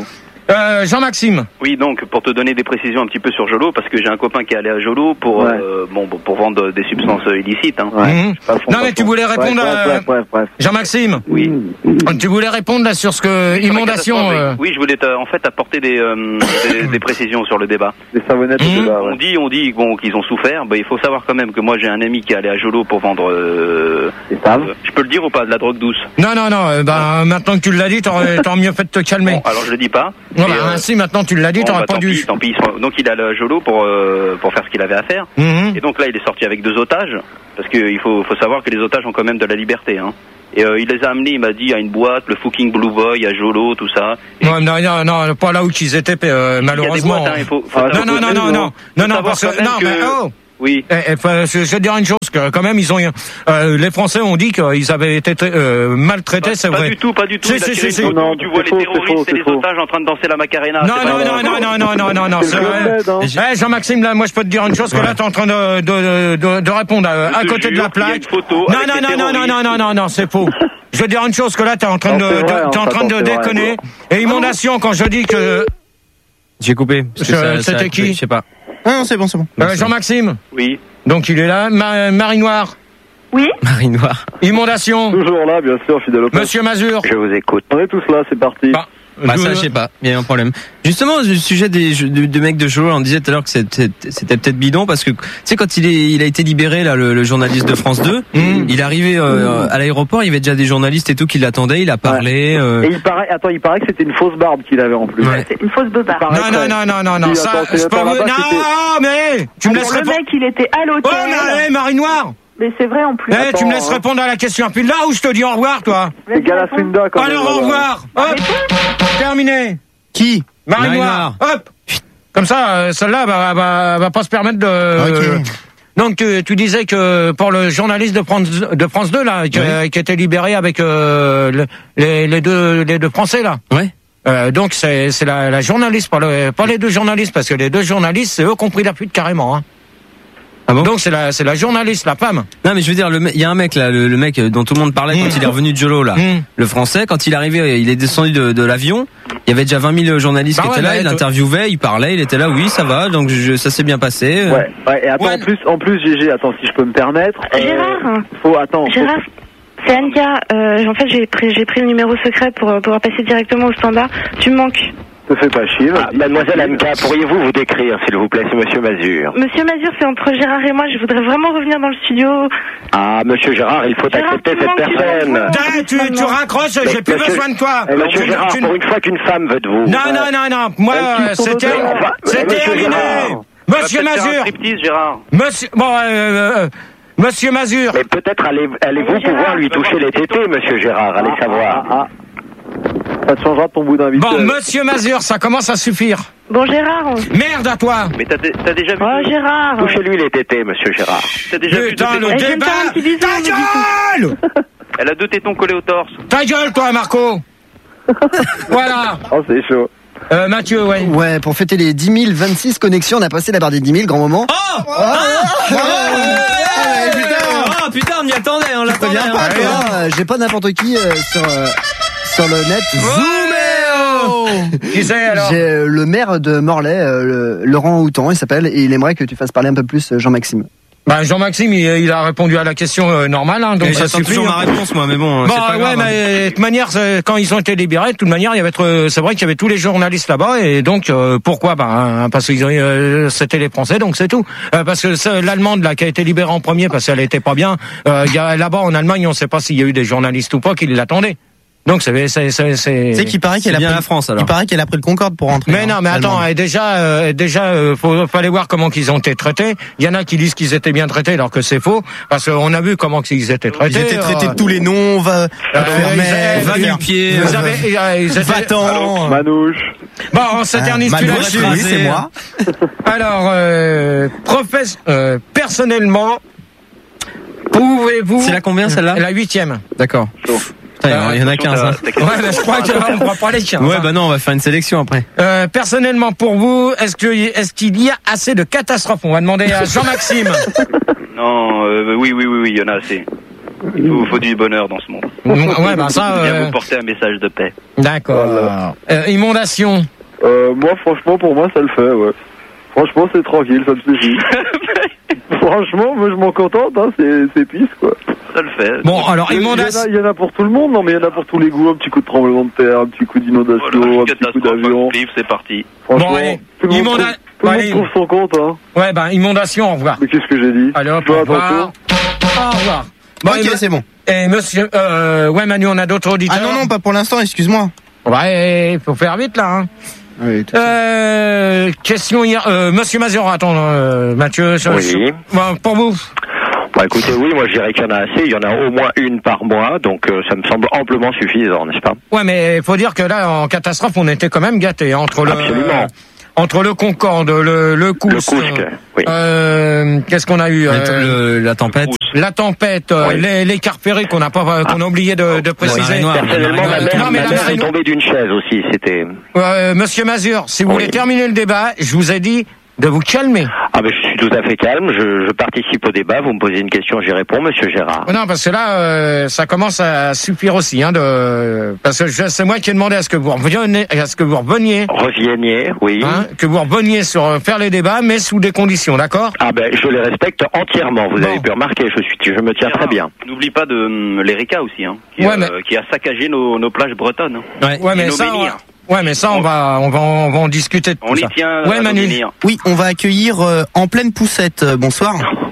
Euh, Jean-Maxime. Oui, donc pour te donner des précisions un petit peu sur Jolo, parce que j'ai un copain qui est allé à Jolo pour Ouais. euh, bon pour vendre des substances illicites. Hein. Ouais. Mhm. Non mais tu voulais répondre Ouais, à... bref, bref, bref. Jean-Maxime. Oui. Tu voulais répondre là sur ce que Sur la inondation. catastrophe, euh, Oui, je voulais te- en fait apporter des, euh, des, des précisions sur le débat. Des savonnettes Mmh. au débat, ouais. On dit, on dit bon, qu'ils ont souffert. Bah, il faut savoir quand même que moi j'ai un ami qui est allé à Jolo pour vendre. Euh, Des saves. euh, je peux le dire ou pas, de la drogue douce. Non non non. euh, bah maintenant que tu l'as dit, t'aurais t'aurais mieux fait de te calmer. Bon, alors je le dis pas. Non, Mais, bah, euh, si maintenant tu l'as dit, bon, t'aurais bah, pas tant dû. pis, tant pis. Donc il est allé à Jolo pour euh, pour faire ce qu'il avait à faire. Mhm. Et donc là, il est sorti avec deux otages, parce qu'il faut, faut savoir que les otages ont quand même de la liberté. Hein. Et euh, il les a amenés, il m'a dit, à une boîte, le fucking Blue Boy, à Jolo, tout ça. Et Non, non, non, non, pas là où ils étaient, euh, malheureusement. Il y a des boîtes, hein, il faut, faut non, savoir- non, non, non, non, faut non, non, savoir parce quand que, même non, que- mais oh. Oui. Eh, eh, enfin, je, je vais te dire une chose, que quand même, ils ont, euh, les Français ont dit qu'ils avaient été euh, maltraités, c'est Pas vrai. du tout, pas du tout. Si, Il a si, tiré si, une si. photo, Non, tu vois c'est les faux, c'est terroristes faux, et les c'est faux. otages en train de danser la Macarena. Non, c'est pas non, vrai. non, non, non, non, non, non, non, C'est c'est le vrai. Club Med, hein. Eh, Jean-Maxime, là, moi, je peux te dire une chose, que là, t'es en train de, de, de, de répondre à, à te côté de jure la qu'il y a plaque. une photo Non, avec non, des non, non, non, terroristes. non, non, non, non, c'est faux. Je veux dire une chose, que là, t'es en train de, Non, c'est vrai, de- t'es en hein, train de c'est vrai. déconner. Et inondation, quand je dis que, J'ai coupé. parce que Je- ça- ça a c'était coupé, qui Je sais pas. Ah non, c'est bon, c'est bon. euh, Jean-Maxime. Oui. Donc, il est là. Ma, Marie Noire. Oui. Marie Noire. Inondation. Toujours là, bien sûr, fidèle au poste. Monsieur Mazur. Je vous écoute. On est tous là, c'est parti. Bah, Bah je- ça, je sais pas. Il y a un problème. Justement, le sujet des jeux- de, de mecs de Jolo, on disait tout à l'heure que c'était c'était peut-être bidon parce que tu sais quand il est il a été libéré là le, le journaliste de France deux, Mmh. il est arrivé euh, à l'aéroport, il y avait déjà des journalistes et tout qui l'attendaient, il a parlé. euh, Et il paraît, attends, il paraît que c'était une fausse barbe qu'il avait en plus. Ouais. C'est une fausse beubare. Paraît Non, non, que- non, non, non, non, Si, ça, attends, c'est je peux pas vous... là-bas, Non, c'était- mais tu me Alors, laisses le répondre. mec, il était à Oh, l'hôtel. non, eh, Marie Noire. Mais c'est vrai en plus. Eh, tu me laisses hein. répondre à la question. Puis là où je te dis au revoir, toi. C'est Galasunda quand même. Alors, au voilà. revoir. Hop, terminé. Qui Marie Marie Noire. Hop. Comme ça, euh, celle-là va, va, va pas se permettre de... Ok. Donc, tu, tu disais que pour le journaliste de France, de France deux, là, qui, Oui. qui était libéré avec euh, le- les, les, deux, les deux Français, là. Ouais. Euh, donc, c'est c'est la, la journaliste, pas, le, pas les deux journalistes, parce que les deux journalistes, c'est eux qui ont pris la fuite carrément. Hein. Ah bon? Donc, c'est la, c'est la journaliste, la femme. Non mais je veux dire, le me- il y a un mec là, le, le mec dont tout le monde parlait Mmh. quand il est revenu de Jolo là, Mmh. le français, quand il est arrivé, il est descendu de, de l'avion, il y avait déjà vingt mille journalistes Bah qui ouais, étaient là, bah, il toi- l'interviewait, il parlait, il était là, oui ça va, donc je, ça s'est bien passé. euh. Ouais, ouais, et attends, Ouais. en plus, en plus, G G, attends, si je peux me permettre. euh, Gérard. Faut, attends. faut- Gérard, c'est Anka. Euh, en fait, j'ai pris, j'ai pris le numéro secret pour euh, pouvoir passer directement au standard. Tu me manques. Te fais pas chier. Ah, mademoiselle Anka, pourriez-vous vous décrire, s'il vous plaît, c'est monsieur Mazur. Monsieur Mazur, c'est entre Gérard et moi. Je voudrais vraiment revenir dans le studio. Ah, monsieur Gérard, il faut Gérard, accepter tu cette manques, tu personne. manques. Ah, tu, tu raccroches, Mais j'ai plus monsieur- besoin de toi. Eh, monsieur Tu- Gérard, tu- pour une fois qu'une femme veut de vous. Non, non, non, non. Moi, Elle euh, quitte son c'était, hôtel. Enfin, c'était monsieur terminé. Gérard. Monsieur On va peut-être faire un Mazur. striptease, Gérard. Monsieur, bon, euh, euh, Monsieur Mazur. Mais peut-être allez, allez-vous Allez, Gérard, pouvoir lui toucher les tétés, monsieur Gérard, allez Ah, savoir. ah, ah. Ça te changera ton bout d'invité. Bon, Monsieur Mazur, ça commence à suffire. Bon, Gérard. Merde à toi. Mais t'as, t'as déjà vu. Oh, Gérard. Touchez-lui les tétés, monsieur Gérard. T'as déjà vu Putain, deux le tétons. Eh, je vais me débat. faire un petit bisou, Ta on me dit tout. gueule. Elle a deux tétons collés au torse. Ta gueule, toi, Marco. Voilà. Oh, c'est chaud. Euh, Mathieu, ouais. Ouais, pour fêter les dix mille vingt-six connexions, on a passé la barre des dix mille, grand moment. Oh, Ah, Ouais, putain. Oh putain, on y attendait, on l'attendait. Viens pas, hein. toi. Euh, J'ai pas n'importe qui euh, sur, euh, sur le net. Qui c'est alors? J'ai euh, le maire de Morlaix, euh, le- Laurent Houtan, il s'appelle, et il aimerait que tu fasses parler un peu plus euh, Jean-Maxime. Bah, Jean-Maxime, il, il a répondu à la question euh, normale, hein, donc Et ça J'attends suffit. toujours ma hein. réponse moi, mais bon, Bon, c'est pas ouais, grave. hein. mais de toute manière, c'est- quand ils ont été libérés, de toute manière, il y avait, euh, c'est vrai qu'il y avait tous les journalistes là-bas, et donc euh, pourquoi? Bah, hein, parce que euh, c'était les Français, donc c'est tout. Euh, parce que c'est l'Allemande là qui a été libérée en premier parce qu'elle était pas bien. Euh, il y a là-bas en Allemagne, on sait pas s'il y a eu des journalistes ou pas qui l'attendaient. Donc c'est c'est c'est c'est. Tu sais qu'il paraît C'est qu'elle a bien pris la France alors. Il paraît qu'elle a pris le Concorde pour rentrer. Mais hein, non, mais attends, l'Allemande. euh, déjà, euh, déjà, euh, faut, fallait voir comment qu'ils ont été traités. Il y en a qui disent qu'ils étaient bien traités, alors que c'est faux, parce qu'on a vu comment ils étaient traités. Ils étaient traités euh, de tous les noms, va, euh, Vermeer, ils- va ils- nu-pied, ils avaient- ils- ils étaient- Va-t'en. Manouche. Bon, on s'éternise Ah, plus Manouche, là-dessus. oui, c'est moi. Alors, euh, professe, euh, personnellement, pouvez-vous... C'est la combien celle-là? La huitième. D'accord. Putain, il y en a quinze. Hein. Ouais, mais je crois qu'on ne va pas les quinze. Ouais, hein. bah non, on va faire une sélection après. Euh, personnellement, pour vous, est-ce que est-ce qu'il y a assez de catastrophes? On va demander à Jean-Maxime. Non, euh, oui, oui, oui, oui, il y en a assez. Il faut, faut du bonheur dans ce monde. Ouais, bah ça. Viens euh, vous porter un message de paix. D'accord. Euh, inondation. Euh, moi, franchement, pour moi, ça le fait, ouais. Franchement, c'est tranquille, ça me suffit. Franchement, moi, je m'en contente, hein, c'est, c'est pisse, quoi. Ça le fait. Bon, alors, il y, en a, il y en a pour tout le monde, non, mais il y en a pour tous les goûts. Un petit coup de tremblement de terre, un petit coup d'inondation, Voilà, un petit coup d'avion. C'est parti. Franchement, Bon, allez, tout le monde, immonda- trouve, tout le monde allez. trouve son compte, hein. Ouais, ben, inondation, au revoir. Mais qu'est-ce que j'ai dit? Allez, hop, Fais au revoir. attention. Au revoir. Bon, Ok, et me- c'est bon. Et monsieur, euh, ouais, Manu, on a d'autres auditeurs. Ah non, non, pas pour l'instant, excuse-moi. Ouais, il faut faire vite, là, hein. Oui, tout Euh, question hier, euh, monsieur Mazur, attends, euh, Mathieu, je- Oui. je- bon, pour vous. Bah écoutez, oui, moi je dirais qu'il y en a assez, il y en a au moins une par mois, donc euh, ça me semble amplement suffisant, n'est-ce pas? Ouais, mais il faut dire que là, en catastrophe, on était quand même gâtés, entre le, Absolument. entre le Concorde, le, le Coust, Le Cousque, oui. euh, qu'est-ce qu'on a eu, euh, Le- la tempête. la tempête, euh, Oui. les, les carpérés qu'on n'a pas, qu'on a oublié de, de préciser. marée noire. Personnellement, ma Euh, mère, non, mais ma la mère marée est noire- tombée d'une chaise aussi, c'était... Euh, monsieur Mazur, si vous Oui. voulez terminer le débat, je vous ai dit de vous calmer. Ah ben je suis tout à fait calme, je, je participe au débat, vous me posez une question, j'y réponds, monsieur Gérard. Non, parce que là, euh, ça commence à suffire aussi, hein, de, parce que je- c'est moi qui ai demandé à ce que vous reveniez, à ce que vous reveniez, Revienniez, oui. hein, que vous reveniez sur euh, faire les débats, mais sous des conditions, d'accord? Ah ben je les respecte entièrement, vous Bon. avez pu remarquer, je suis, je me tiens très bien. N'oublie pas de hum, l'Erika aussi, hein, qui, Ouais, euh, mais- qui a saccagé nos, nos plages bretonnes. hein. Ouais. Ouais, Et mais nos ça, menhirs. on- ouais, mais ça, on va, on va, on va en discuter de On tout y ça. tient Ouais, à nos Manu. menhirs. Oui, on va accueillir euh, en pleine poussette. Euh, bonsoir.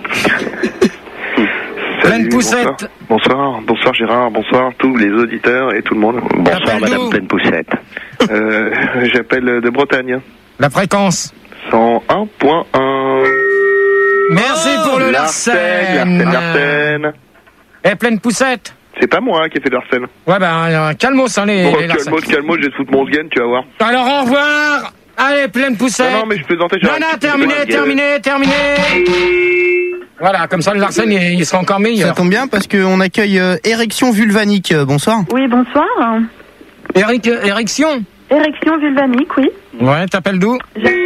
Pleine Salut, poussette. Bonsoir. bonsoir, bonsoir Gérard, bonsoir tous les auditeurs et tout le monde. Bonsoir T'appelles madame d'où Pleine Poussette. Euh, j'appelle de Bretagne. La fréquence. cent un point un. Merci pour le Larsen, Larsen. Larsen, Larsen. Eh, pleine poussette. C'est pas moi qui ai fait de Larsen. Ouais, ben, euh, calmos, hein, les, Bon, les Larsen. calmos, calmos, je vais te foutre mon sgen, tu vas voir. Alors, au revoir. Allez, pleine poussette. Non, non, mais je plaisantais. Non, non, terminé, terminé, terminé. Voilà, comme ça, le Larsen, il, il sera encore Ça meilleur. tombe bien parce qu'on accueille euh, érection vulvanique. Euh, bonsoir. Oui, bonsoir. Eric, érection. Érection vulvanique, oui. Ouais, t'appelles d'où?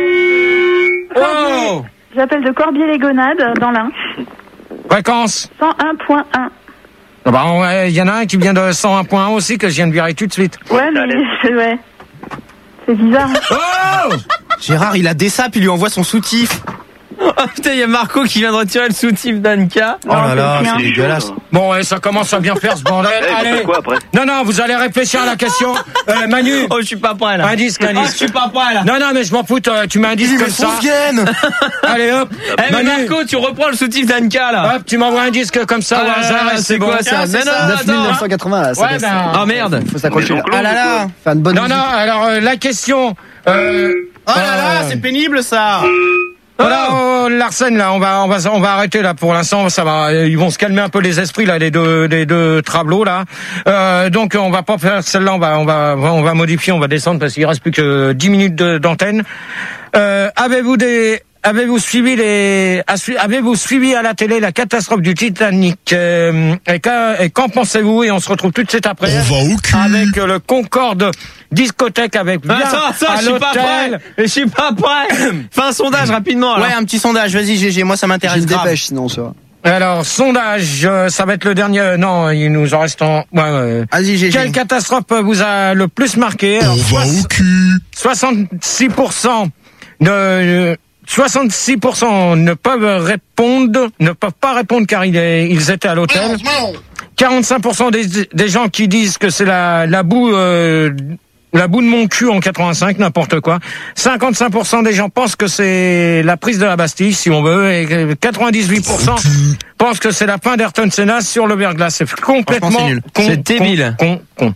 Oh! J'appelle de Corbier-les-Gonades, dans l'Ain. Fréquence. cent un point un. Ah bah, ouais, il y en a un qui vient de cent un point un aussi que je viens de virer tout de suite. Ouais, mais c'est ouais. C'est bizarre. Oh! Gérard, il a des sapes, il lui envoie son soutif. Oh putain, il y a Marco qui vient de retirer le soutif d'Anka. Oh là là, c'est c'est bien. dégueulasse. Bon, ouais, ça commence à bien faire ce bordel. Eh, Allez. c'est quoi après? Non, non, vous allez réfléchir à la question. Euh, Manu. Oh, je suis pas prêt là. Un disque, un Oh, disque. je suis pas prêt là. Non, non, mais je m'en fous, euh, tu mets un disque comme ça. Allez, hop. Eh, mais Manu. Marco, tu reprends le soutif d'Anka là. Hop, tu m'envoies un disque comme ça Ah au là hasard là, et c'est c'est bon. quoi ça? Ah, c'est Non, non, ça. neuf mille neuf cent quatre-vingts, là, ça Ouais, baisse. ben. Ah merde. Faut s'accrocher là. Ah là là. Faire une bonne Non, musique. non, alors euh, la question. Euh, Oh là là, euh, c'est pénible ça. Voilà, oh, Larsen, là, on va, on va, on va arrêter là pour l'instant. Ça va, ils vont se calmer un peu les esprits là, les deux, les deux trablots là. Euh, donc on va pas faire celle-là, on va, on va, on va modifier, on va descendre parce qu'il reste plus que dix minutes de- d'antenne. Euh, avez-vous des, avez-vous suivi les, avez-vous suivi à la télé la catastrophe du Titanic euh, et, qu'en- et qu'en pensez-vous? Et on se retrouve tout de suite après avec euh, le Concorde discothèque avec bien Ah, ça, ça, à je suis pas l'hôtel. prêt. Je suis pas prêt. Fais un sondage rapidement alors. Ouais, un petit sondage, vas-y G G, moi ça J'ai m'intéresse une grave. dépêche, sinon, ça. Alors, sondage, euh, ça va être le dernier. euh, Non, il nous en reste en. Ouais, ouais. Vas-y G G. Quelle catastrophe vous a le plus marqué? Alors, soix- soixante-six pour cent de. soixante-six pour cent ne peuvent répondre, ne peuvent pas répondre car ils, ils étaient à l'hôtel. quarante-cinq pour cent des, des gens qui disent que c'est la, la boue, euh, la boue de mon cul en quatre-vingt-cinq, n'importe quoi. cinquante-cinq pour cent des gens pensent que c'est la prise de la Bastille, si on veut, et quatre-vingt-dix-huit pour cent pensent que c'est la fin d'Ayrton Senna sur le verglas. C'est complètement Franchement, c'est nul. con, C'est con, débile. Con, con.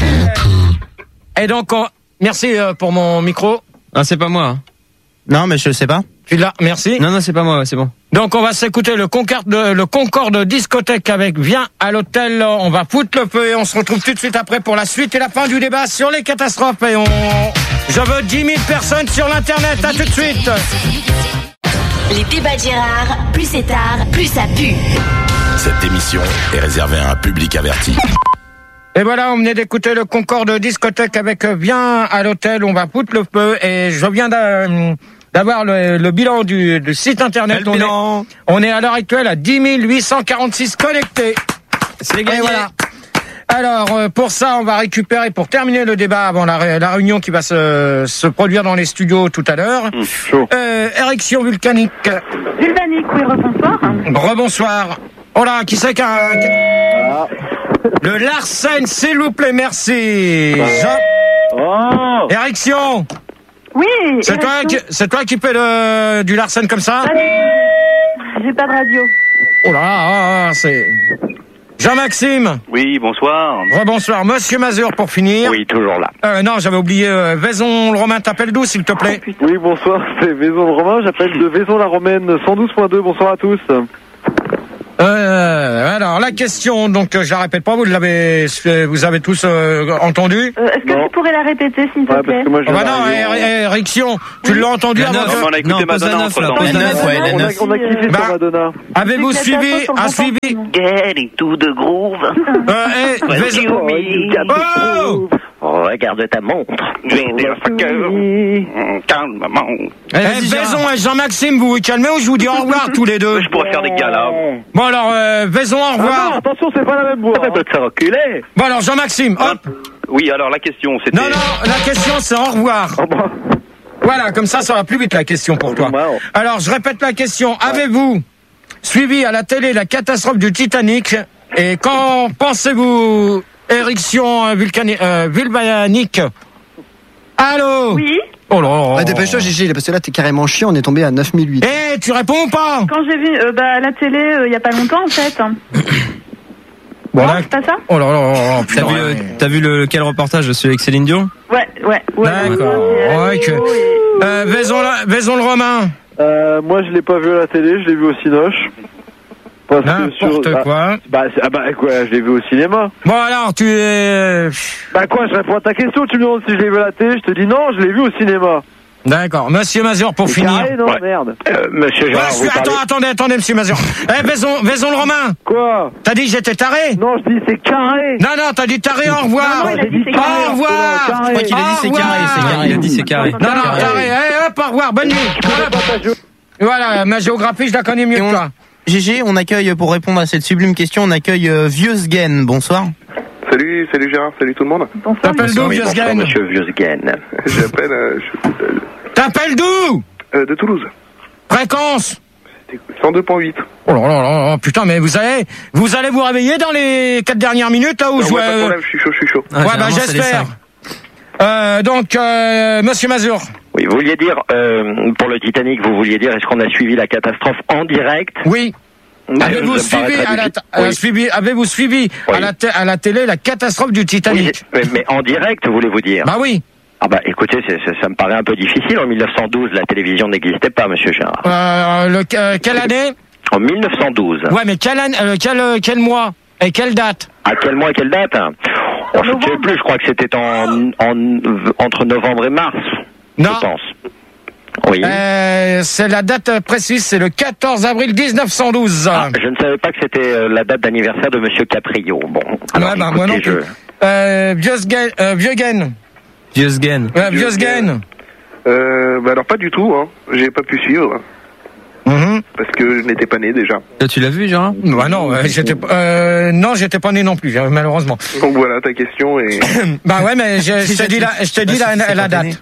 Et donc, on- merci euh, pour mon micro. Ah, c'est pas moi. hein. Non, mais je sais pas. Tu l'as, merci. Non, non, c'est pas moi, ouais, c'est bon. Donc on va s'écouter le Concorde, le Concorde discothèque avec Viens à l'hôtel. On va foutre le feu et on se retrouve tout de suite après pour la suite et la fin du débat sur les catastrophes. Et on, je veux dix mille personnes sur l'internet. À tout de suite. Les débats de Gérard, plus c'est tard, plus ça pue. Cette émission est réservée à un public averti. Et voilà, on venait d'écouter le Concorde discothèque avec Viens à l'hôtel. On va foutre le feu et je viens d'a- d'avoir le, le bilan du, du site internet. Quel On bilan est, on est à l'heure actuelle à dix mille huit cent quarante-six connectés. C'est Et gagné. voilà. Alors, euh, pour ça, on va récupérer, pour terminer le débat avant la, ré- la réunion qui va se, se produire dans les studios tout à l'heure, Mmh, chaud. euh, érection vulcanique. Vulvanique, oui, rebonsoir. Rebonsoir. Oh là, qui c'est qu'un... Le Larsen, s'il vous plaît, merci. Jean... Oh Érection. Oui. C'est toi, qui, c'est toi qui fais le, du Larsen comme ça? J'ai pas de radio. Oh là, ah, ah, c'est... Jean-Maxime. Oui, bonsoir. Rebonsoir. Monsieur Mazur, pour finir. Oui, toujours là. Euh, non, j'avais oublié. Euh, Vaison le Romain, t'appelles d'où, s'il te plaît? Oui, bonsoir, c'est Vaison le Romain, j'appelle de Vaison la Romaine cent douze point deux, bonsoir à tous. Euh, alors, la question, donc, euh, je la répète pas, vous l'avez, vous avez tous euh, entendu? Euh, Est-ce que Non. tu pourrais la répéter, s'il te Ouais, plaît? parce que moi je Oh viens bah non, d'arriver. é- é- érection, tu l'as entendu La avant neuf. que... Non, on a écouté Non, pose la Madonna neuf, là, entre-temps. pose la neuf, ouais, la On a, neuf. on a kiffé Bah, sur Madonna. Avez-vous C'est que la suivi, chanson sur le un bon suivi? Getting to the groove. Euh, eh, Vaison... Oh! Regarde ta montre. Calmement. Eh, Vaison et Jean-Maxime, vous vous calmez ou je vous dis au revoir tous les deux? Je pourrais faire des galas. Bon alors, euh, Vaison, au Ah non, revoir. attention, c'est pas la même voix. peut te faire reculer. Bon alors, Jean-Maxime, hop. Oui, alors la question, c'était... Non, non, la question c'est au revoir. Oh, bah. Voilà, comme ça, ça va plus vite la question pour toi. Wow. Alors, je répète la question. Avez-vous suivi à la télé la catastrophe du Titanic? Et quand pensez-vous éruption euh, vulcani- euh, vulcanique? Allô? Oui. Oh là là. Ouais, dépêche-toi, Gégé, parce que là, t'es carrément chiant, on est tombé à neuf mille huit. Eh, tu réponds ou pas? Quand j'ai vu euh, bah, à la télé, euh, il y a pas longtemps, en fait. Bon, Non, là- c'est pas ça? Oh là là là là, T'as putain, vu, ouais. le- t'as vu le, quel reportage de celui avec Céline Dion? Ouais, ouais, ouais. D'accord. ouais, Ouais, que- et- Euh, Vaison, la- Vaison le Romain. Euh, moi, je l'ai pas vu à la télé, je l'ai vu au Cinoche. Parce que N'importe sur- quoi. Ah, bah, c'est- ah bah quoi, je l'ai vu au cinéma. Bon alors, tu es... Bah quoi, je réponds à ta question, tu me demandes si je l'ai vu à la télé, je te dis non, je l'ai vu au cinéma. D'accord. Monsieur Mazur, pour C'est finir. carré, non, merde. Euh, monsieur Ouais, Gérard, je vous suis... parlez... Attends, attendez, attendez, monsieur Mazur. Eh, Vaison, Vaison le Romain. Quoi? T'as dit que j'étais taré? Non, je dis c'est carré. Non, non, t'as dit taré, au revoir. Non, non, il a dit c'est carré. Au revoir. Carré. Je crois qu'il a dit c'est Au carré, c'est revoir. carré. Il a dit c'est carré. Non, non, taré. Eh, hop, au revoir, bonne nuit. Voilà. Voilà, ma géographie, je la connais mieux Et que on- toi. Gégé, on accueille, pour répondre à cette sublime question, on accueille euh, Vieux Sgen. Bonsoir. Salut, salut Gérard, salut tout le monde. Bonsoir. T'appelles d'où, Oui, vieux bonsoir, Sgen? monsieur Vieux-Sgen. J'appelle euh, je- euh, T'appelles d'où? euh, de Toulouse. Fréquence? cent deux point huit. Oh là là là là, putain, mais vous allez, vous allez vous réveiller dans les quatre dernières minutes, là, où Non, je... ouais, pas de problème, je suis chaud, je suis chaud. Ah, Ouais, bah, généralement, c'est les j'espère. cinq. Euh, donc, euh, monsieur Mazur. Oui, vous vouliez dire, euh, pour le Titanic, vous vouliez dire, est-ce qu'on a suivi la catastrophe en direct? Oui. Euh, Avez-vous ça me paraît suivi, très à la, difficile. euh, Oui. suivi, avez-vous suivi Oui. à, la te- à la télé la catastrophe du Oui, Titanic? mais, mais en direct, voulez-vous dire? Bah oui. Ah bah écoutez, c'est- c'est- ça me paraît un peu difficile. En mille neuf cent douze, la télévision n'existait pas, monsieur Gérard. Euh, le, euh, quelle année? En mille neuf cent douze. Ouais, mais quelle année, euh, quel, euh, quel mois? Et quelle date? À quel mois et quelle date? Oh, je ne sais plus, je crois que c'était en, en, entre novembre et mars, Non. je pense. Oui. Euh, c'est la date précise, c'est le quatorze avril mille neuf cent douze. Ah, je ne savais pas que c'était euh, la date d'anniversaire de monsieur Caprio. Bon, alors Ouais, bah, moi non écoutez, plus. Euh, Vieux Sgen, euh, Vieux Sgen. Vieux Sgen. Euh, Vieux Sgen. Euh, bah alors pas du tout, hein. J'ai pas pu suivre. Mhm. Parce que je n'étais pas né déjà. Toi, tu l'as vu, Gérard? Bah non, euh, j'étais, euh, non, j'étais pas né non plus, euh, malheureusement. Donc voilà ta question et... Bah ouais, mais je, je te dis la, je te dis la, la date.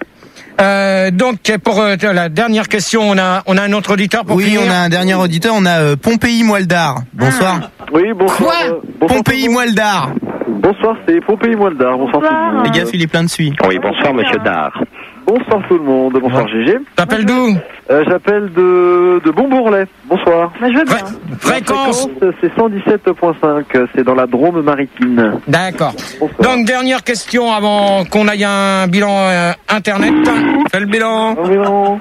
Euh, donc pour euh, la dernière question, on a, on a un autre auditeur pour Oui, finir. on a un dernier auditeur, on a euh, Pompéi Moildar. Bonsoir. Oui, bonsoir. Quoi euh, bonsoir Pompéi Moildar. Bonsoir, c'est Pompéi Moildar. Bonsoir, tout le monde. Les gars, il est plein de suie. Oui, bonsoir monsieur Dard. Bonsoir tout le monde. Bonsoir Gégé. T'appelles d'où? Euh, J'appelle de, de Bonbourlet. Bonsoir. Bah, je veux bien. Fré- Fréquence. La fréquence, c'est cent dix-sept point cinq. C'est dans la Drôme maritime. D'accord. Bonsoir. Donc dernière question avant qu'on aille à un bilan euh, internet. Fais le bilan. Oh, mais non.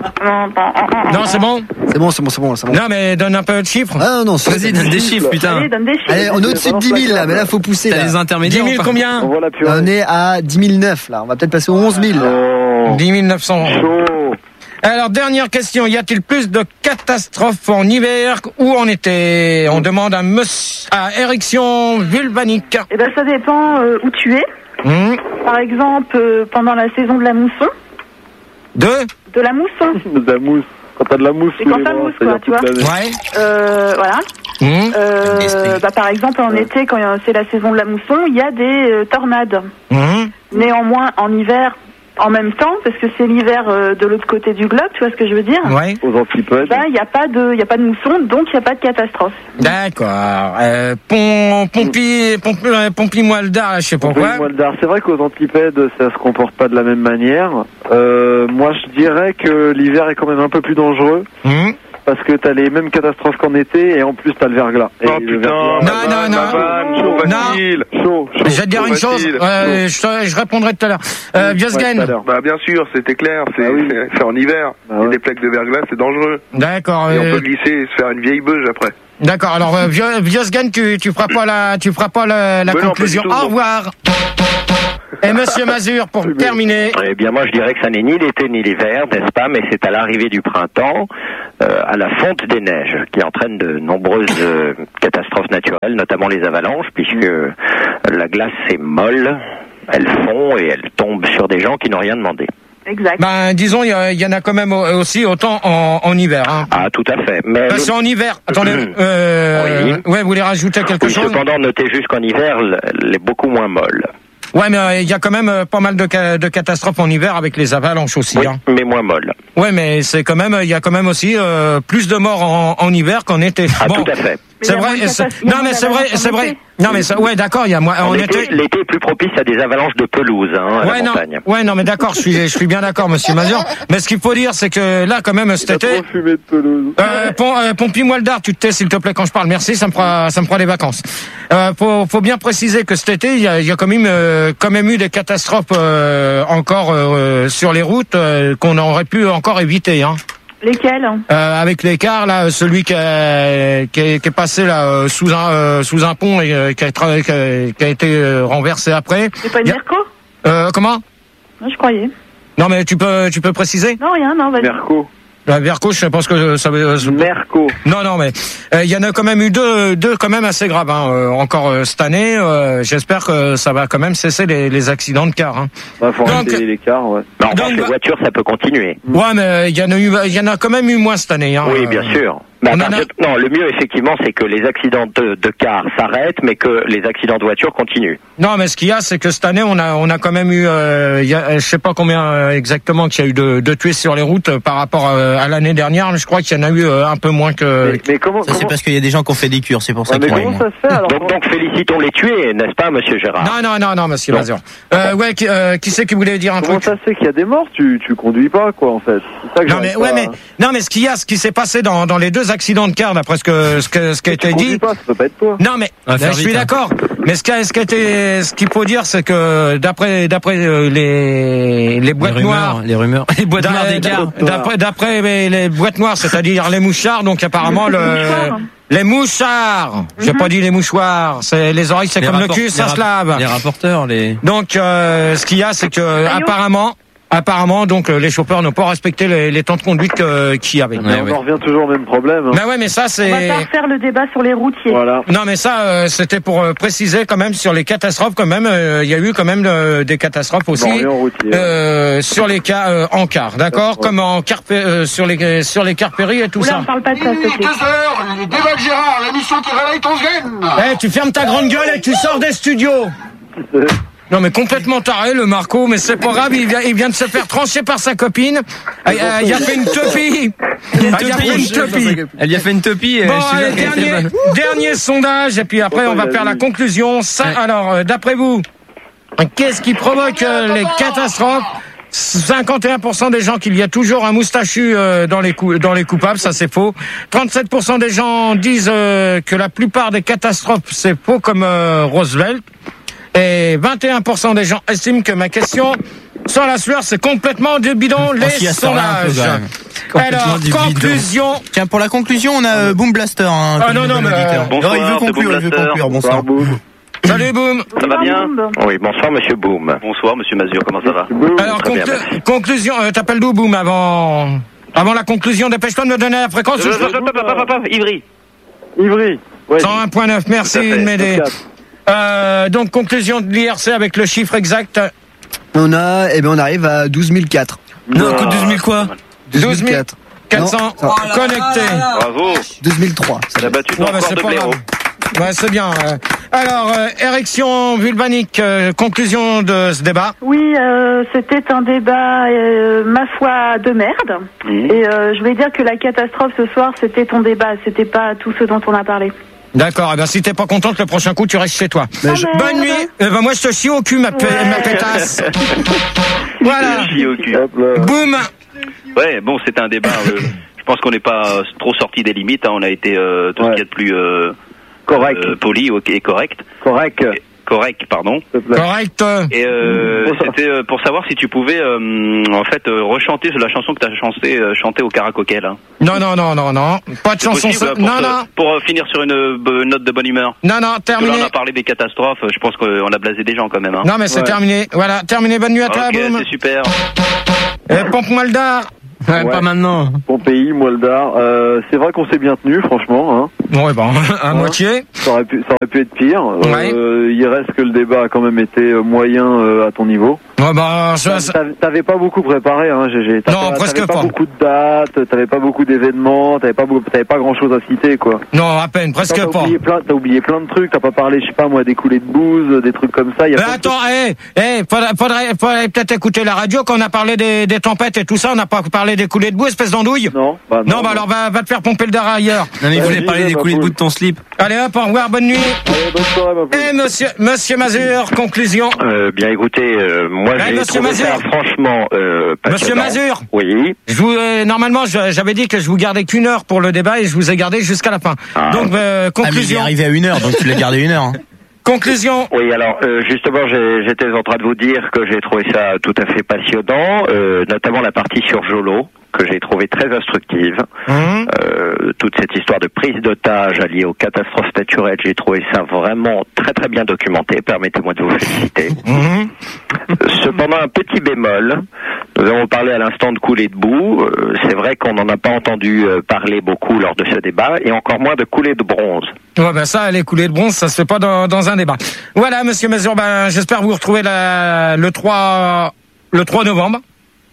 Non, c'est bon. C'est bon, c'est bon, c'est bon, c'est bon. Non, mais donne un peu de chiffres. Ah non, non, c'est- Vas-y, donne des chiffres, putain. Allez, donne des chiffres. Allez, on est au-dessus de dix mille là, mais là, faut pousser. T'as Là. les dix intermédiaires. mille ou pas? combien? On voit la purée. On est à dix mille neuf là, on va peut-être passer aux onze mille. Oh, dix mille neuf cents. chaud. Alors, dernière question. Y a-t-il plus de catastrophes en hiver ou en été? On demande à monsieur, à érection vulvanique. Eh ben, ça dépend euh, où tu es. Hmm. Par exemple, euh, pendant la saison de la mousson. Deux? De la mousson. De la mousse. Quand t'as de la mousse C'est sous quand les t'as bras, mousse, c'est-à-dire quoi, tu toute l'année. Ouais. Euh, voilà. Mmh. Euh, bah, par exemple, en été, quand c'est la saison de la mousson, il y a des euh, tornades. Mmh. Néanmoins, en hiver, en même temps, parce que c'est l'hiver euh, de l'autre côté du globe, tu vois ce que je veux dire? Ouais. Aux antipodes. Bah, il n'y a pas de, il y a pas de mousson, donc il n'y a pas de catastrophe. D'accord. Euh, pom, pompi, pompi, euh, pompi Moldar, je sais pas quoi. Moldar. C'est vrai qu'aux antipodes, ça se comporte pas de la même manière. Euh, moi, je dirais que l'hiver est quand même un peu plus dangereux. Mmh. Parce que t'as les mêmes catastrophes qu'en été et en plus t'as le verglas. Oh putain, non, non, non, chaud, non. facile. Chaud, chaud. Je vais te dire une chose, euh, je, te- je répondrai tout à l'heure. Euh, Biosgen. Bah bien sûr, c'était clair, c'est Ah oui. c'est- c'est en hiver. Ah Il y a ouais. des plaques de verglas, c'est dangereux. D'accord. Et on euh, peut glisser et se faire une vieille beuge après. D'accord. Alors, euh, Bio- Biosgen, tu, tu feras pas la, tu feras pas la, la Mais non, conclusion. pas du tout, Au non. revoir. Et Monsieur Mazur, pour terminer. Eh bien, moi, je dirais que ça n'est ni l'été ni l'hiver, n'est-ce pas, mais c'est à l'arrivée du printemps, euh, à la fonte des neiges, qui entraîne de nombreuses euh, catastrophes naturelles, notamment les avalanches, puisque euh, la glace est molle, elle fond et elle tombe sur des gens qui n'ont rien demandé. Exact. Ben, disons, il y, a- il y en a quand même au- aussi autant en, en hiver. Hein. Ah, tout à fait. Mais Parce le- qu'en hiver, attendez, euh, Oui. ouais, vous voulez rajouter quelque oui, chose? cependant, notez juste qu'en hiver, elle est beaucoup moins molle. Ouais, mais euh, il y a quand même euh, pas mal de, ca- de catastrophes en hiver avec les avalanches aussi. Oui, Hein. mais moins molle. Ouais, mais c'est quand même, il y a quand même aussi euh, plus de morts en, en hiver qu'en été. Ah, bon, tout à fait. c'est Mais il y a vrai. moins de c'est- catas- il y a Non, moins mais c'est vrai, d'avalanches en c'est vrai. été. Non, mais ça, ouais, d'accord. Il y a moins en En été, été. l'été est plus propice à des avalanches de pelouse, hein, à Ouais, la non, montagne. ouais, non, mais d'accord, je suis, je suis bien d'accord, Monsieur Mazur. Mais ce qu'il faut dire, c'est que là, quand même, cet été, Fumée de pelouse. euh, Pom- euh, Pompi Moldar, tu te tais, s'il te plaît, quand je parle. Merci, ça me fera, ça me fera des vacances. Euh, faut, faut bien préciser que cet été, il y a, il y a quand même, euh, quand même eu des catastrophes euh, encore euh, sur les routes euh, qu'on aurait pu encore éviter, hein. Lesquels? Euh, avec l'écart là, celui qui, a, qui, est, qui est passé là euh, sous un euh, sous un pont et euh, qui, a, tra- qui, a, qui a été euh, renversé après. C'est pas une Il y a- Merco? Euh, comment? Non, je croyais. Non mais tu peux tu peux préciser? Non, rien, non, vas-y. Merco. La Verco, je pense que ça veut. euh, Merco. Non, non, mais euh, il y en a quand même eu deux, deux quand même assez graves. Hein, euh, encore euh, cette année, euh, j'espère que ça va quand même cesser les, les accidents de car. Hein. Bah, faut Donc- arrêter l'écart, ouais. Non, en Donc, revanche, les bah- voitures, ça peut continuer. Ouais, mais il y en a eu, il y en a quand même eu moins cette année. Hein, Oui, euh, bien sûr. Mais à on en a- partir de- Non, le mieux, effectivement, c'est que les accidents de, de car s'arrêtent, mais que les accidents de voiture continuent. Non, mais ce qu'il y a, c'est que cette année, on a, on a quand même eu, euh, il y a, je sais pas combien euh, exactement qu'il y a eu de, de tués sur les routes euh, par rapport euh, à l'année dernière. Je crois qu'il y en a eu euh, un peu moins que. Mais, mais comment, Ça, c'est comment... parce qu'il y a des gens qui ont fait des cures, c'est pour ça Ouais, mais qu'ils comment ont- ça se fait alors? Donc, donc félicitons les tués, n'est-ce pas, monsieur Gérard? Non, non, non, non, Monsieur Non. Mazur. Euh, ouais, qui, euh, qui c'est qui voulait dire un Comment truc? ça se fait qu'il y a des morts? Tu, tu conduis pas, quoi, en fait. C'est ça que Non mais j'arrive ouais pas mais à- non mais ce qu'il y a, ce qui s'est passé dans, dans les deux accidents de car, d'après ce que ce que ce qui a Tu été conduis dit. pas, ça peut pas être toi. Non mais On va là, faire je suis vite, hein. d'accord. Mais ce qui a, ce qui a été, ce qu'il faut dire, c'est que d'après d'après euh, les les boîtes les noires. rumeurs, les rumeurs, les boîtes d'a- noires des cars. D'après d'après les, les boîtes noires, c'est-à-dire les mouchards, donc apparemment le mouchoirs. les mouchards. J'ai pas dit les mouchoirs. C'est les oreilles, c'est Les comme le rapport- cul, les ça rap- se lave. Les rapporteurs, les. Donc, euh, ce qu'il y a, c'est que apparemment, apparemment, donc euh, les chauffeurs n'ont pas respecté les, les temps de conduite que- qu'il y avait. Mais on en revient toujours au même problème. hein. Bah ouais, mais ça On c'est. va pas refaire le débat sur les routiers. Voilà. Non, mais ça, euh, c'était pour euh, préciser quand même sur les catastrophes. Quand même, euh, il y a eu quand même euh, des catastrophes aussi Morion routier. euh, sur les cas euh, en car, d'accord, Ouais. comme en car, euh, sur les sur les cars péris et tout Oula, ça. on parle pas de ça, s'il te plaît. heures, le débat de Gérard, l'émission qui réveille ton gène. Eh, tu fermes ta grande gueule et tu sors des studios. Non mais complètement taré le Marco, mais c'est pas grave, il vient, il vient de se faire trancher par sa copine. Ah, Il a, il a fait une topie. Ah, Il a fait une topie. Elle y a fait une topie. et Bon, je te allez, jure qu'elle était dernier, bonne. dernier sondage, et puis après on va faire la conclusion. Ça, alors, euh, d'après vous, qu'est-ce qui provoque euh, les catastrophes? cinquante et un pour cent des gens qu'il y a toujours un moustachu euh, dans les cou- dans les coupables, ça c'est faux. trente-sept pour cent des gens disent euh, que la plupart des catastrophes c'est faux comme euh, Roosevelt. Et vingt et un pour cent des gens estiment que ma question sans la sueur c'est complètement du bidon, les s'y attend là un peu, sondages. quand même. Complètement Alors, du bidon. conclusion. Tiens, pour la conclusion, on a euh, Boom Blaster. Hein, Ah, comme non, le non, bon mais, auditeur. euh, Bonsoir, non, il veut c'est conclure, Boom il veut Blaster. conclure. Bonsoir. Salut Boom. Ça va bien? Oui, bonsoir, monsieur Boom. Bonsoir, monsieur Mazur, comment ça va? Alors Très bien, conclu- merci. conclusion, euh, t'appelles d'où Boom avant avant la conclusion, dépêche-toi de me donner la fréquence. Euh, papa, papa, papa, Ivry. Ivry. Ouais. cent un virgule neuf, merci Tout à fait, de m'aider. Euh, donc conclusion de l'I R C avec le chiffre exact. On a, eh ben, on arrive à douze mille quatre. Non, écoute, douze mille quoi? douze mille. quatre cents Non, connectés. Bravo. deux mille trois. Ça a battu ton Ouais, bah, record c'est de pas blaireau. grave. Ouais, c'est bien. euh. Alors, euh, érection vulvanique, euh, conclusion de ce débat. Oui, euh, c'était un débat, euh, ma foi, de merde. Mmh. Et euh, je voulais dire que la catastrophe ce soir, c'était ton débat, c'était pas tout ce dont on a parlé. D'accord, eh ben, si t'es pas contente, le prochain coup, tu restes chez toi. Mais je- Bonne nuit. Eh ben, moi, je te chie au cul, ma, pe- Ouais. ma pétasse. Voilà. Chier au cul. Boum. Ouais, bon, c'était un débat. euh, je pense qu'on n'est pas euh, trop sorti des limites. Hein, on a été euh, tout ce qu'il y a de plus euh, correct, euh, poli ok, et correct. Correct. Et- correct, pardon. Correct. Et euh, c'était euh, pour savoir si tu pouvais euh, en fait euh, rechanter la chanson que tu as chanté, euh, chanté au karaoké là. Non, non, non, non, non. Pas de C'est chanson. possible, so- pour, Non, te- non. pour euh, finir sur une euh, bo- note de bonne humeur. Non, non, Parce que terminé. là, on a parlé des catastrophes. Je pense qu'on a blasé des gens quand même. Hein. Non, mais c'est Ouais. terminé. Voilà, terminé. Bonne nuit à toi, Ok, boum. c'est super. Et pompe-moi le dard. Ouais, pas maintenant. Bon pays, Moldar. Euh, c'est vrai qu'on s'est bien tenu, franchement. Hein. Ouais, bon, à Hein moitié. Ça aurait pu, ça aurait pu être pire. Ouais. Euh, il reste que le débat a quand même été euh, moyen euh, à ton niveau. Ouais, bah, ça, T'avais- ça- T'avais t'avais pas beaucoup préparé, hein, G G. T'avais- Non, presque t'avais pas. pas beaucoup de dates, t'avais pas beaucoup d'événements, t'avais pas, beaucoup- t'avais pas grand chose à citer, quoi. non, à peine, presque T'as pas. oublié plein, t'as oublié plein de trucs, t'as pas parlé, je sais pas moi, des coulées de bouse, des trucs comme ça. Y a Mais plein de attends, hé, hé, faudrait, faudrait, faudrait peut-être écouter la radio quand on a parlé des, des tempêtes et tout ça. On n'a pas parlé des coulées de boue, espèce d'andouille. Non, bah non. Non, bah alors va, va te faire pomper le dard ailleurs. Non, mais il Vas-y, voulait parler ouais, des ma coulées de poule. bout de ton slip. Allez hop, au revoir, bonne nuit. Allez, bonne soirée, ma poule. Et monsieur, monsieur Mazur, conclusion. Euh, bien écoutez, euh, moi Ouais, j'ai monsieur trouvé ça Mazur. franchement euh, Monsieur passionnant. Mazur. Oui. Je vous, euh, normalement, je- j'avais dit que je vous gardais qu'une heure pour le débat et je vous ai gardé jusqu'à la fin. Ah. Donc, euh, Ah, mais il est conclusion. arrivé à une heure, donc tu l'as gardé une heure. Hein. Conclusion. Oui, alors euh, justement, j'ai- j'étais en train de vous dire que j'ai trouvé ça tout à fait passionnant, euh, notamment la partie sur Jolo, que j'ai trouvé très instructive. Hum. Euh, toute cette histoire de prise d'otage liée aux catastrophes naturelles, j'ai trouvé ça vraiment très très bien documenté. Permettez-moi de vous féliciter. Hum. Cependant, un petit bémol. Nous avons parlé à l'instant de coulées de boue. Euh, c'est vrai qu'on n'en a pas entendu euh, parler beaucoup lors de ce débat, et encore moins de coulées de bronze. Ouais, ben ça, les coulées de bronze, ça se fait pas dans, dans un débat. Voilà, monsieur Mazur, ben, j'espère vous retrouver la, le trois, le trois novembre.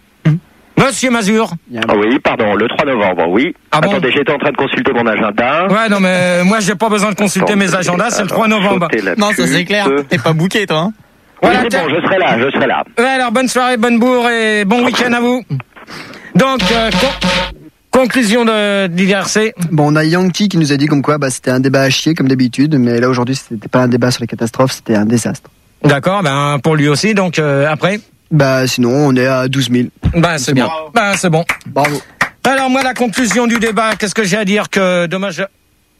Monsieur Mazur. Ah oui, pardon, le trois novembre, oui. Ah bon Attendez, j'étais en train de consulter mon agenda. Ouais, non, mais moi, j'ai pas besoin de consulter Attendez, mes agendas, c'est le alors, trois novembre. sautez la Non, ça c'est pute. clair. T'es pas booké, toi. Hein. Oui, Voilà, c'est tiens. bon, je serai là, je serai là. Ouais, alors, bonne soirée, bonne bourre et bon week-end à vous. Donc, euh, con- conclusion de d'I R C. Bon, on a Yankee qui nous a dit comme quoi bah, c'était un débat à chier comme d'habitude, mais là aujourd'hui c'était pas un débat sur les catastrophes, c'était un désastre. D'accord, ben, pour lui aussi, donc, euh, après. Bah sinon on est à douze mille. Ben, c'est bien. Ben, c'est bon. Bravo. Alors, moi, la conclusion du débat, qu'est-ce que j'ai à dire que dommage.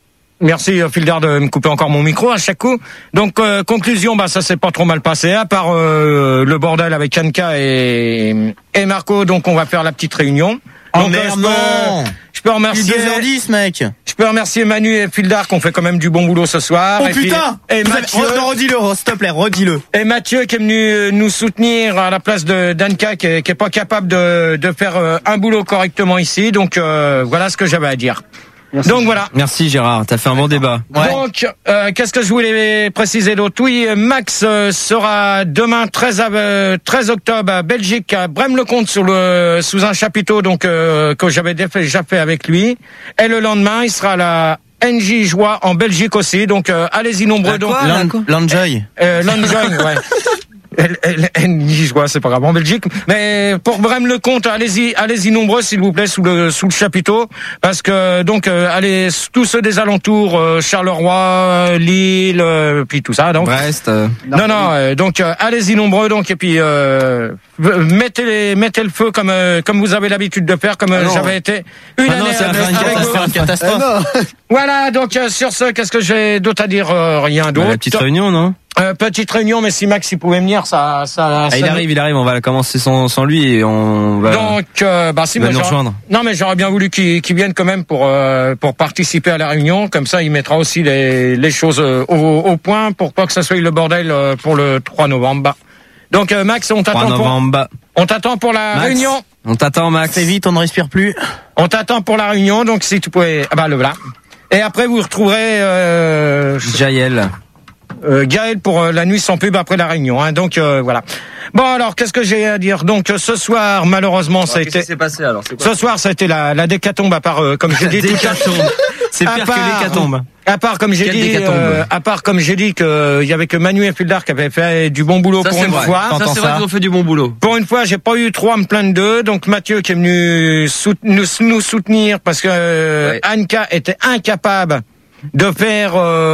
Merci, euh, Fildar, de me couper encore mon micro à chaque coup. Donc, euh, conclusion, bah, ça s'est pas trop mal passé, à part euh, le bordel avec Anka et, et Marco. Donc, on va faire la petite réunion. Oh Donc, euh, merde, je peux- non. Je peux Il est remercier. deux heures dix, mec. Je peux remercier Manu et Fildar qui ont fait quand même du bon boulot ce soir. Oh et puis- putain. et Vous avez- Mathieu. Re- non, redis-le, oh, s'il te plaît, redis-le. Et Mathieu qui est venu euh, nous soutenir à la place de d'Anka qui est, qui est pas capable de, de faire euh, un boulot correctement ici. Donc euh, voilà ce que j'avais à dire. Merci. Donc voilà. Merci Gérard, t'as fait un bon débat. Ouais. Donc euh, qu'est-ce que je voulais préciser d'autre? Oui, Max euh, sera demain treize, av- euh, treize octobre à Belgique, à Braine-le-Comte sur le sous un chapiteau donc euh, que j'avais déjà fait avec lui. Et le lendemain, il sera à la N J Joie en Belgique aussi. Donc euh, allez-y nombreux. Donc Lan- Lanjoy. Euh, Lanjoy, ouais. Elle, elle, elle, je vois, c'est pas grave en Belgique. Mais pour Braine-le-Comte, allez-y, allez-y nombreux, s'il vous plaît, sous le sous le chapiteau, parce que donc euh, allez tous ceux des alentours, euh, Charleroi, Lille, euh, puis tout ça. Donc Brest. euh, non, non, euh, donc euh, allez-y nombreux, donc et puis euh, mettez les, mettez le feu comme euh, comme vous avez l'habitude de faire, comme euh, Ah non. j'avais été une Ah non, année c'est la avec, fin, une avec catastrophe. vous. Une catastrophe. Ah non. Voilà, donc euh, sur ce, qu'est-ce que j'ai d'autre à dire? Euh, Rien bah, d'autre. la petite réunion, non? Euh, petite réunion, mais si Max il pouvait venir, ça, ça. Ah, ça il me- arrive, il arrive, on va commencer sans, sans lui et on va. Donc, euh, bah si, il va moi, nous j'aurais- rejoindre. Non, mais j'aurais bien voulu qu'il qu'il vienne quand même pour euh, pour participer à la réunion. Comme ça, il mettra aussi les les choses euh, au, au point pour pas que ça soit le bordel euh, pour le trois novembre. Donc, euh, Max, on trois t'attend pour novembre. on t'attend pour la Max, réunion. On t'attend, Max. C'est vite, on ne respire plus. On t'attend pour la réunion. Donc, si tu pouvais, ah bah le voilà. Et après, vous retrouverez. Euh, Jaël. euh, Gaël pour euh, la nuit sans pub après la réunion. Hein, donc euh, voilà. Bon alors, qu'est-ce que j'ai à dire? Donc euh, ce soir, malheureusement, Alors, ça a qu'est-ce été. qui s'est passé alors? C'est quoi? Ce soir, ça a été la, la décatombe à part, euh, comme j'ai dit. Décatombe. C'est à pire part- que l'hécatombe. À part comme j'ai Quelle dit, décatombe. euh, à part comme j'ai dit que il y avait que Manu et Fuldar qui avaient fait du bon boulot Ça, pour c'est une vrai. fois. Ça, c'est vrai qu'ils ont fait du bon boulot. Pour une fois, j'ai pas eu trop à me plaindre d'eux. Donc Mathieu qui est venu sout- nous, nous soutenir parce que euh, Ouais. Anka était incapable de faire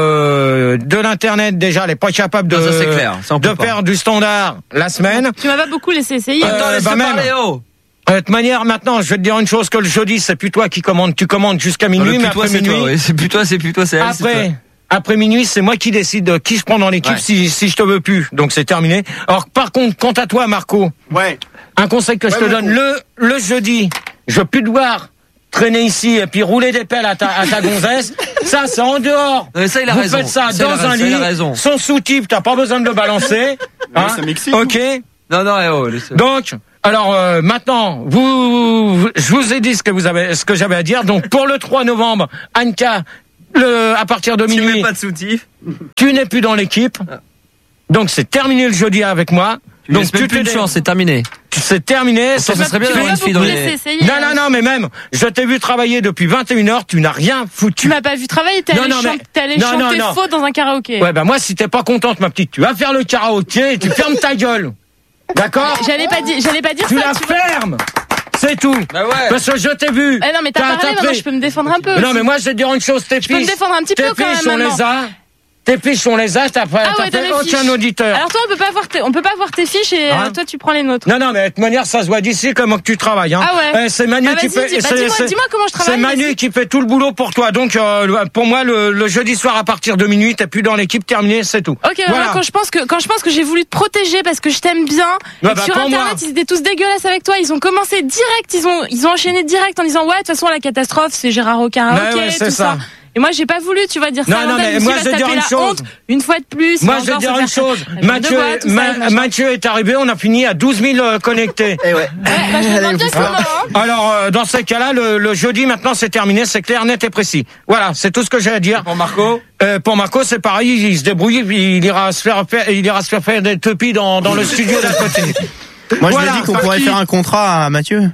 euh, de l'internet déjà, elle est pas capable de Non, ça, c'est clair. Ça, on peut de pas. faire du standard la semaine. Tu m'as pas beaucoup laissé essayer. Euh, Attends, laisse-le bah, même. parler, oh. Euh, De toute manière, maintenant, je vais te dire une chose que le jeudi, c'est plus toi qui commandes. Tu commandes jusqu'à Non, minuit, le mais plus toi, après c'est minuit. toi, oui. C'est plus toi, c'est plus toi, c'est elle, c'est toi. Après, après minuit, c'est moi qui décide de qui je prends dans l'équipe Ouais. si, si je te veux plus. Donc c'est terminé. Alors par contre, quant à toi, Marco, Ouais. un conseil que je Ouais, te Marco. donne, le, le jeudi, je veux plus devoir traîner ici et puis rouler des pelles à ta, à ta gonzesse. Ça, c'est en dehors. Ouais, ça, il a Vous raison. faites ça, Ça, il a dans raison, un ça, il a lit, raison. sans sous-type, t'as pas besoin de le balancer. Hein, ça m'excite. ok. Non, non, eh oh, laisse. Donc, alors euh, maintenant, vous, vous- je vous ai dit ce que vous avez, ce que j'avais à dire. Donc pour le trois novembre, Anka, le, à partir de Tu mets minuit, pas de soutif. tu n'es plus dans l'équipe. Donc c'est terminé le jeudi avec moi. Tu Donc laisses même plus t'es une dé- chance, c'est terminé. C'est terminé. Ça, ça serait bien Tu d'avoir m'as une pas fille beaucoup dans laissé les... essayer. Non, non, non, mais même, je t'ai vu travailler depuis vingt et une heures, tu n'as rien Tu foutu. m'as pas vu travailler, t'es Non, allé, non, chan- mais- t'es allé non, non, chanter non. faux dans un karaoké. Ouais, bah moi, si t'es pas contente, ma petite, tu vas faire le karaoké et tu fermes ta gueule. D'accord? J'allais pas dire, j'allais pas dire Tu ça. la tu vois. fermes. C'est tout. Bah ouais. Parce que je t'ai vu. Eh non, mais t'as T'as- parlé, t'as maintenant pris- je peux me défendre un peu. Non, aussi. mais moi, je vais te dire une chose, tes Je peux me fiches. défendre un petit tes peu quand fiches, même on les maintenant. a. Tes fiches, on les a, t'as pas, Ah t'as ouais, t'as fait mes aucun fiches. auditeur. Alors toi, on peut pas voir tes, on peut pas voir tes fiches et Hein euh, toi tu prends les nôtres. Non, non, mais de toute manière, ça se voit d'ici comment que tu travailles. Hein. Ah ouais. Eh, c'est Manu Bah qui vas-y, fait. dis- bah c'est- dis-moi- c'est- dis-moi comment je travaille, C'est Manu vas-y. qui fait tout le boulot pour toi. Donc, euh, pour moi, le, le jeudi soir à partir de minuit, t'es plus dans l'équipe, terminé, c'est tout. Ok, voilà. Quand je pense que quand je pense que j'ai voulu te protéger parce que je t'aime bien. Ouais, et que bah, sur pour internet, moi. ils étaient tous dégueulasses avec toi. Ils ont commencé direct, ils ont ils ont enchaîné direct en disant ouais, de toute façon la catastrophe, c'est Gérard au karaoké, Ouais, ouais, c'est tout ça. ça. Et moi, j'ai pas voulu, tu vois, dire Non, ça. à non, l'antenne. mais Je me suis moi, dit, je va vais se dire taper une la chose. honte, une fois de plus. Moi, il je va vais dire encore une se faire- chose. la jambe de Mathieu, bois, tout ça, Ma- machin. Mathieu est arrivé, on a fini à douze mille euh, connectés. Eh ouais. Ouais, bah, je me demande bien comment, hein. Alors, euh, dans ces cas-là, le, le jeudi, maintenant, c'est terminé, c'est clair, net et précis. Voilà, c'est tout ce que j'ai à dire. Pour Marco Euh, pour Marco, c'est pareil, il se débrouille, puis il ira se faire, faire- il ira se faire faire des tupis dans, dans le studio d'à côté. Moi, je Voilà, lui ai dit qu'on par pourrait qui faire un contrat à Mathieu.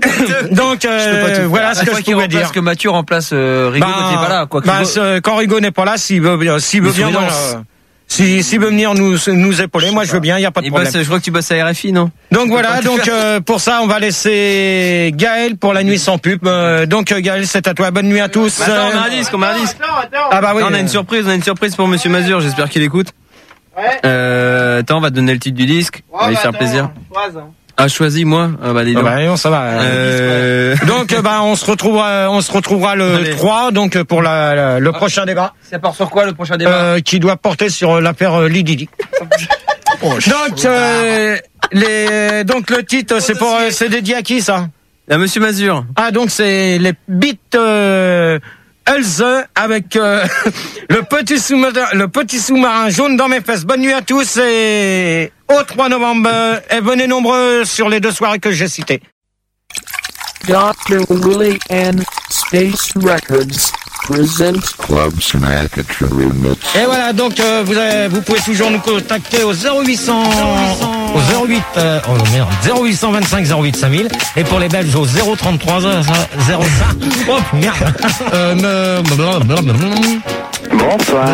Donc, euh, voilà ce que je pouvais dire. Parce que Mathieu remplace euh, Rigaud quand il est pas là. Quoi. bah, ce- quand Rigaud n'est pas là, s'il veut, bien- s'il veut Il bien, freelance. euh, si- s'il veut venir nous, nous épauler, moi je veux bien, il y a pas de Il problème. bosse, je crois que tu bosses à R F I, non? Donc voilà, donc euh, pour ça, on va laisser Gaël pour la nuit sans pub. Euh, donc euh, Gaël, c'est à toi. Bonne nuit à tous. Attends, on a un Euh, disque, on a un disque. Ah bah oui. Non, on a une euh, surprise, on a une surprise pour Monsieur Mazur, j'espère qu'il écoute. Euh, attends, on va te donner le titre du disque, on va lui faire plaisir. Ah, choisis moi. Ah bah dis Ah donc. bah non, ça va. Euh... Donc euh, bah on se retrouvera, on se retrouvera le Allez. trois, donc euh, pour la, la- le prochain débat. Ça part sur quoi le prochain débat? Euh, qui doit porter sur l'affaire euh, Lididi. donc euh, les, donc le titre, c'est pour, euh, c'est dédié à qui ça? À Monsieur Mazur. Ah donc c'est les beats euh, Elze avec euh, le petit sous-marin, le petit sous-marin jaune dans mes fesses. Bonne nuit à tous et au trois novembre euh, et venez nombreux sur les deux soirées que j'ai citées. doctor Willie and Space Records present Club Smack at your remix. Et voilà, donc euh, vous, avez, vous pouvez toujours nous contacter au zéro huit cents, au zéro huit, euh, oh merde, zéro huit cent vingt-cinq zéro huit cinq mille et pour les Belges au zéro trente-trois zéro cinq. Oh merde. Euh, me, blablabla. Bonsoir.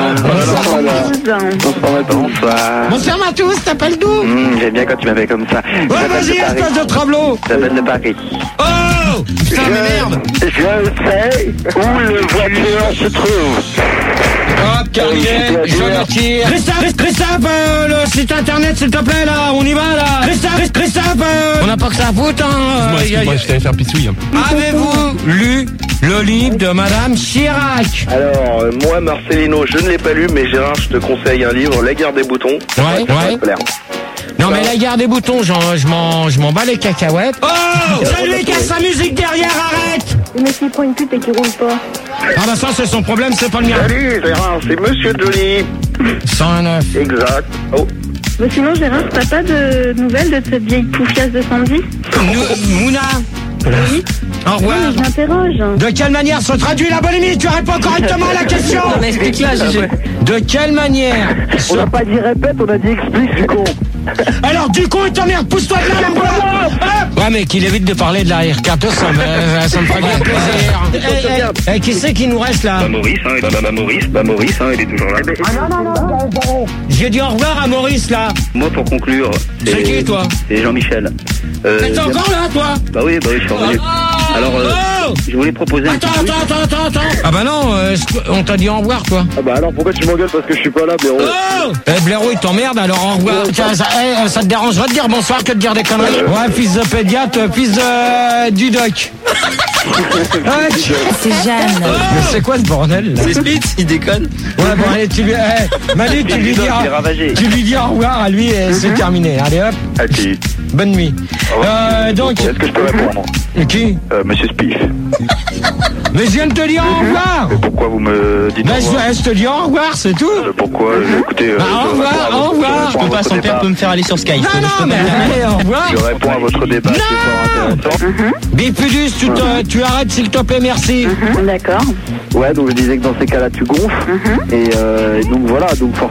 Bonsoir. Bonsoir. Bonsoir Mathieu, t'appelles d'où? Mmh, J'aime bien quand tu m'appelles comme ça. Ouais, vas-y, espèce de travelot. Ça s'appelle de Paris. Oh putain, mais merde. Je sais où le voiture se trouve. Hop, carrière, je le tire. Christophe, Christophe, euh, le site internet, s'il te plaît, là, on y va, là. Christophe, Christophe, euh, on n'a pas que ça à foutre, hein. Moi, Euh, y a- excuse-moi, je t'allais faire pissouille. Hein. Avez-vous lu le livre de Madame Chirac? Alors, euh, moi, Marcelino, je ne l'ai pas lu, mais Gérard, je te conseille un livre, La guerre des boutons. Ouais, ouais. Non, mais la guerre des boutons, j'en- je m'en je m'en bats les cacahuètes. Oh, ça lui casse sa musique derrière, arrête. Le mec qui prend une pute et qui roule pas. Ah bah ça, c'est son problème, c'est pas le mien. Salut, Gérard, c'est Monsieur Johnny. cent neuf. Exact. Oh. Mais sinon, Gérard, t'as pas de nouvelles de cette vieille poufiasse de Sandy? Nou- Mouna. Oui. Au revoir. Non, mais je m'interroge. De quelle manière se traduit la boulimie? Tu réponds correctement à la question. Non, explique-la, Gégé. De quelle manière? On n'a pas dit répète, on a dit explique, du con. Alors du coup, ta mère, pousse-toi de là, la boule. Ouais, mais qu'il évite de parler de l'arrière carte, ça me, ça me ferait bien plaisir. Eh, eh, eh, qui c'est qui nous reste là? Bah Maurice, hein, bah, bah, Maurice, bah Maurice, hein, il est toujours là. Ah non, non, non, j'ai dit au revoir à Maurice là. Moi, pour conclure, c'est qui toi? C'est Jean-Michel. Euh, Mais t'es encore là, toi? Bah oui, bah oui, je suis revenu. Alors, euh, oh je voulais proposer un Attends, petit attends, attends, attends, attends. Ah bah non, euh, on t'a dit au revoir, toi. Ah bah alors pourquoi tu m'engueules parce que je suis pas là, blaireau? Oh eh, blaireau, il t'emmerde, alors au revoir. Tiens, ça, eh, ça te dérangerait de dire bonsoir que de dire des conneries? Ouais, fils de pédiatre, fils de... du doc. C'est Jeanne. Mais c'est quoi ce bordel là? C'est Split, il déconne. Ouais, bon, allez, tu lui... Eh, Manu, tu lui dis... Tu lui dis au revoir à lui et c'est terminé. Allez, hop. Ok. Bonne nuit. Euh, donc... Est-ce que je peux répondre? Qui? euh, Monsieur Spiff. Mais je viens de te dire au revoir. Mais pourquoi vous me dites Mais au revoir? je, je te dis au revoir, c'est tout. Euh, Pourquoi euh, Écoutez, euh, Bah, je au réponds revoir, à au votre- revoir. je Je peux pas, réponds à son votre père débat. peut me faire aller sur Skype. Non, Je non, peux mais pas- allez, au revoir. Je réponds à votre débat, c'est fort intéressant. Bifudus, tu, te- tu arrêtes s'il te plaît, merci. D'accord. Ouais, donc je disais que dans ces cas-là, tu gonfles. Et, euh, et donc voilà, donc forcément.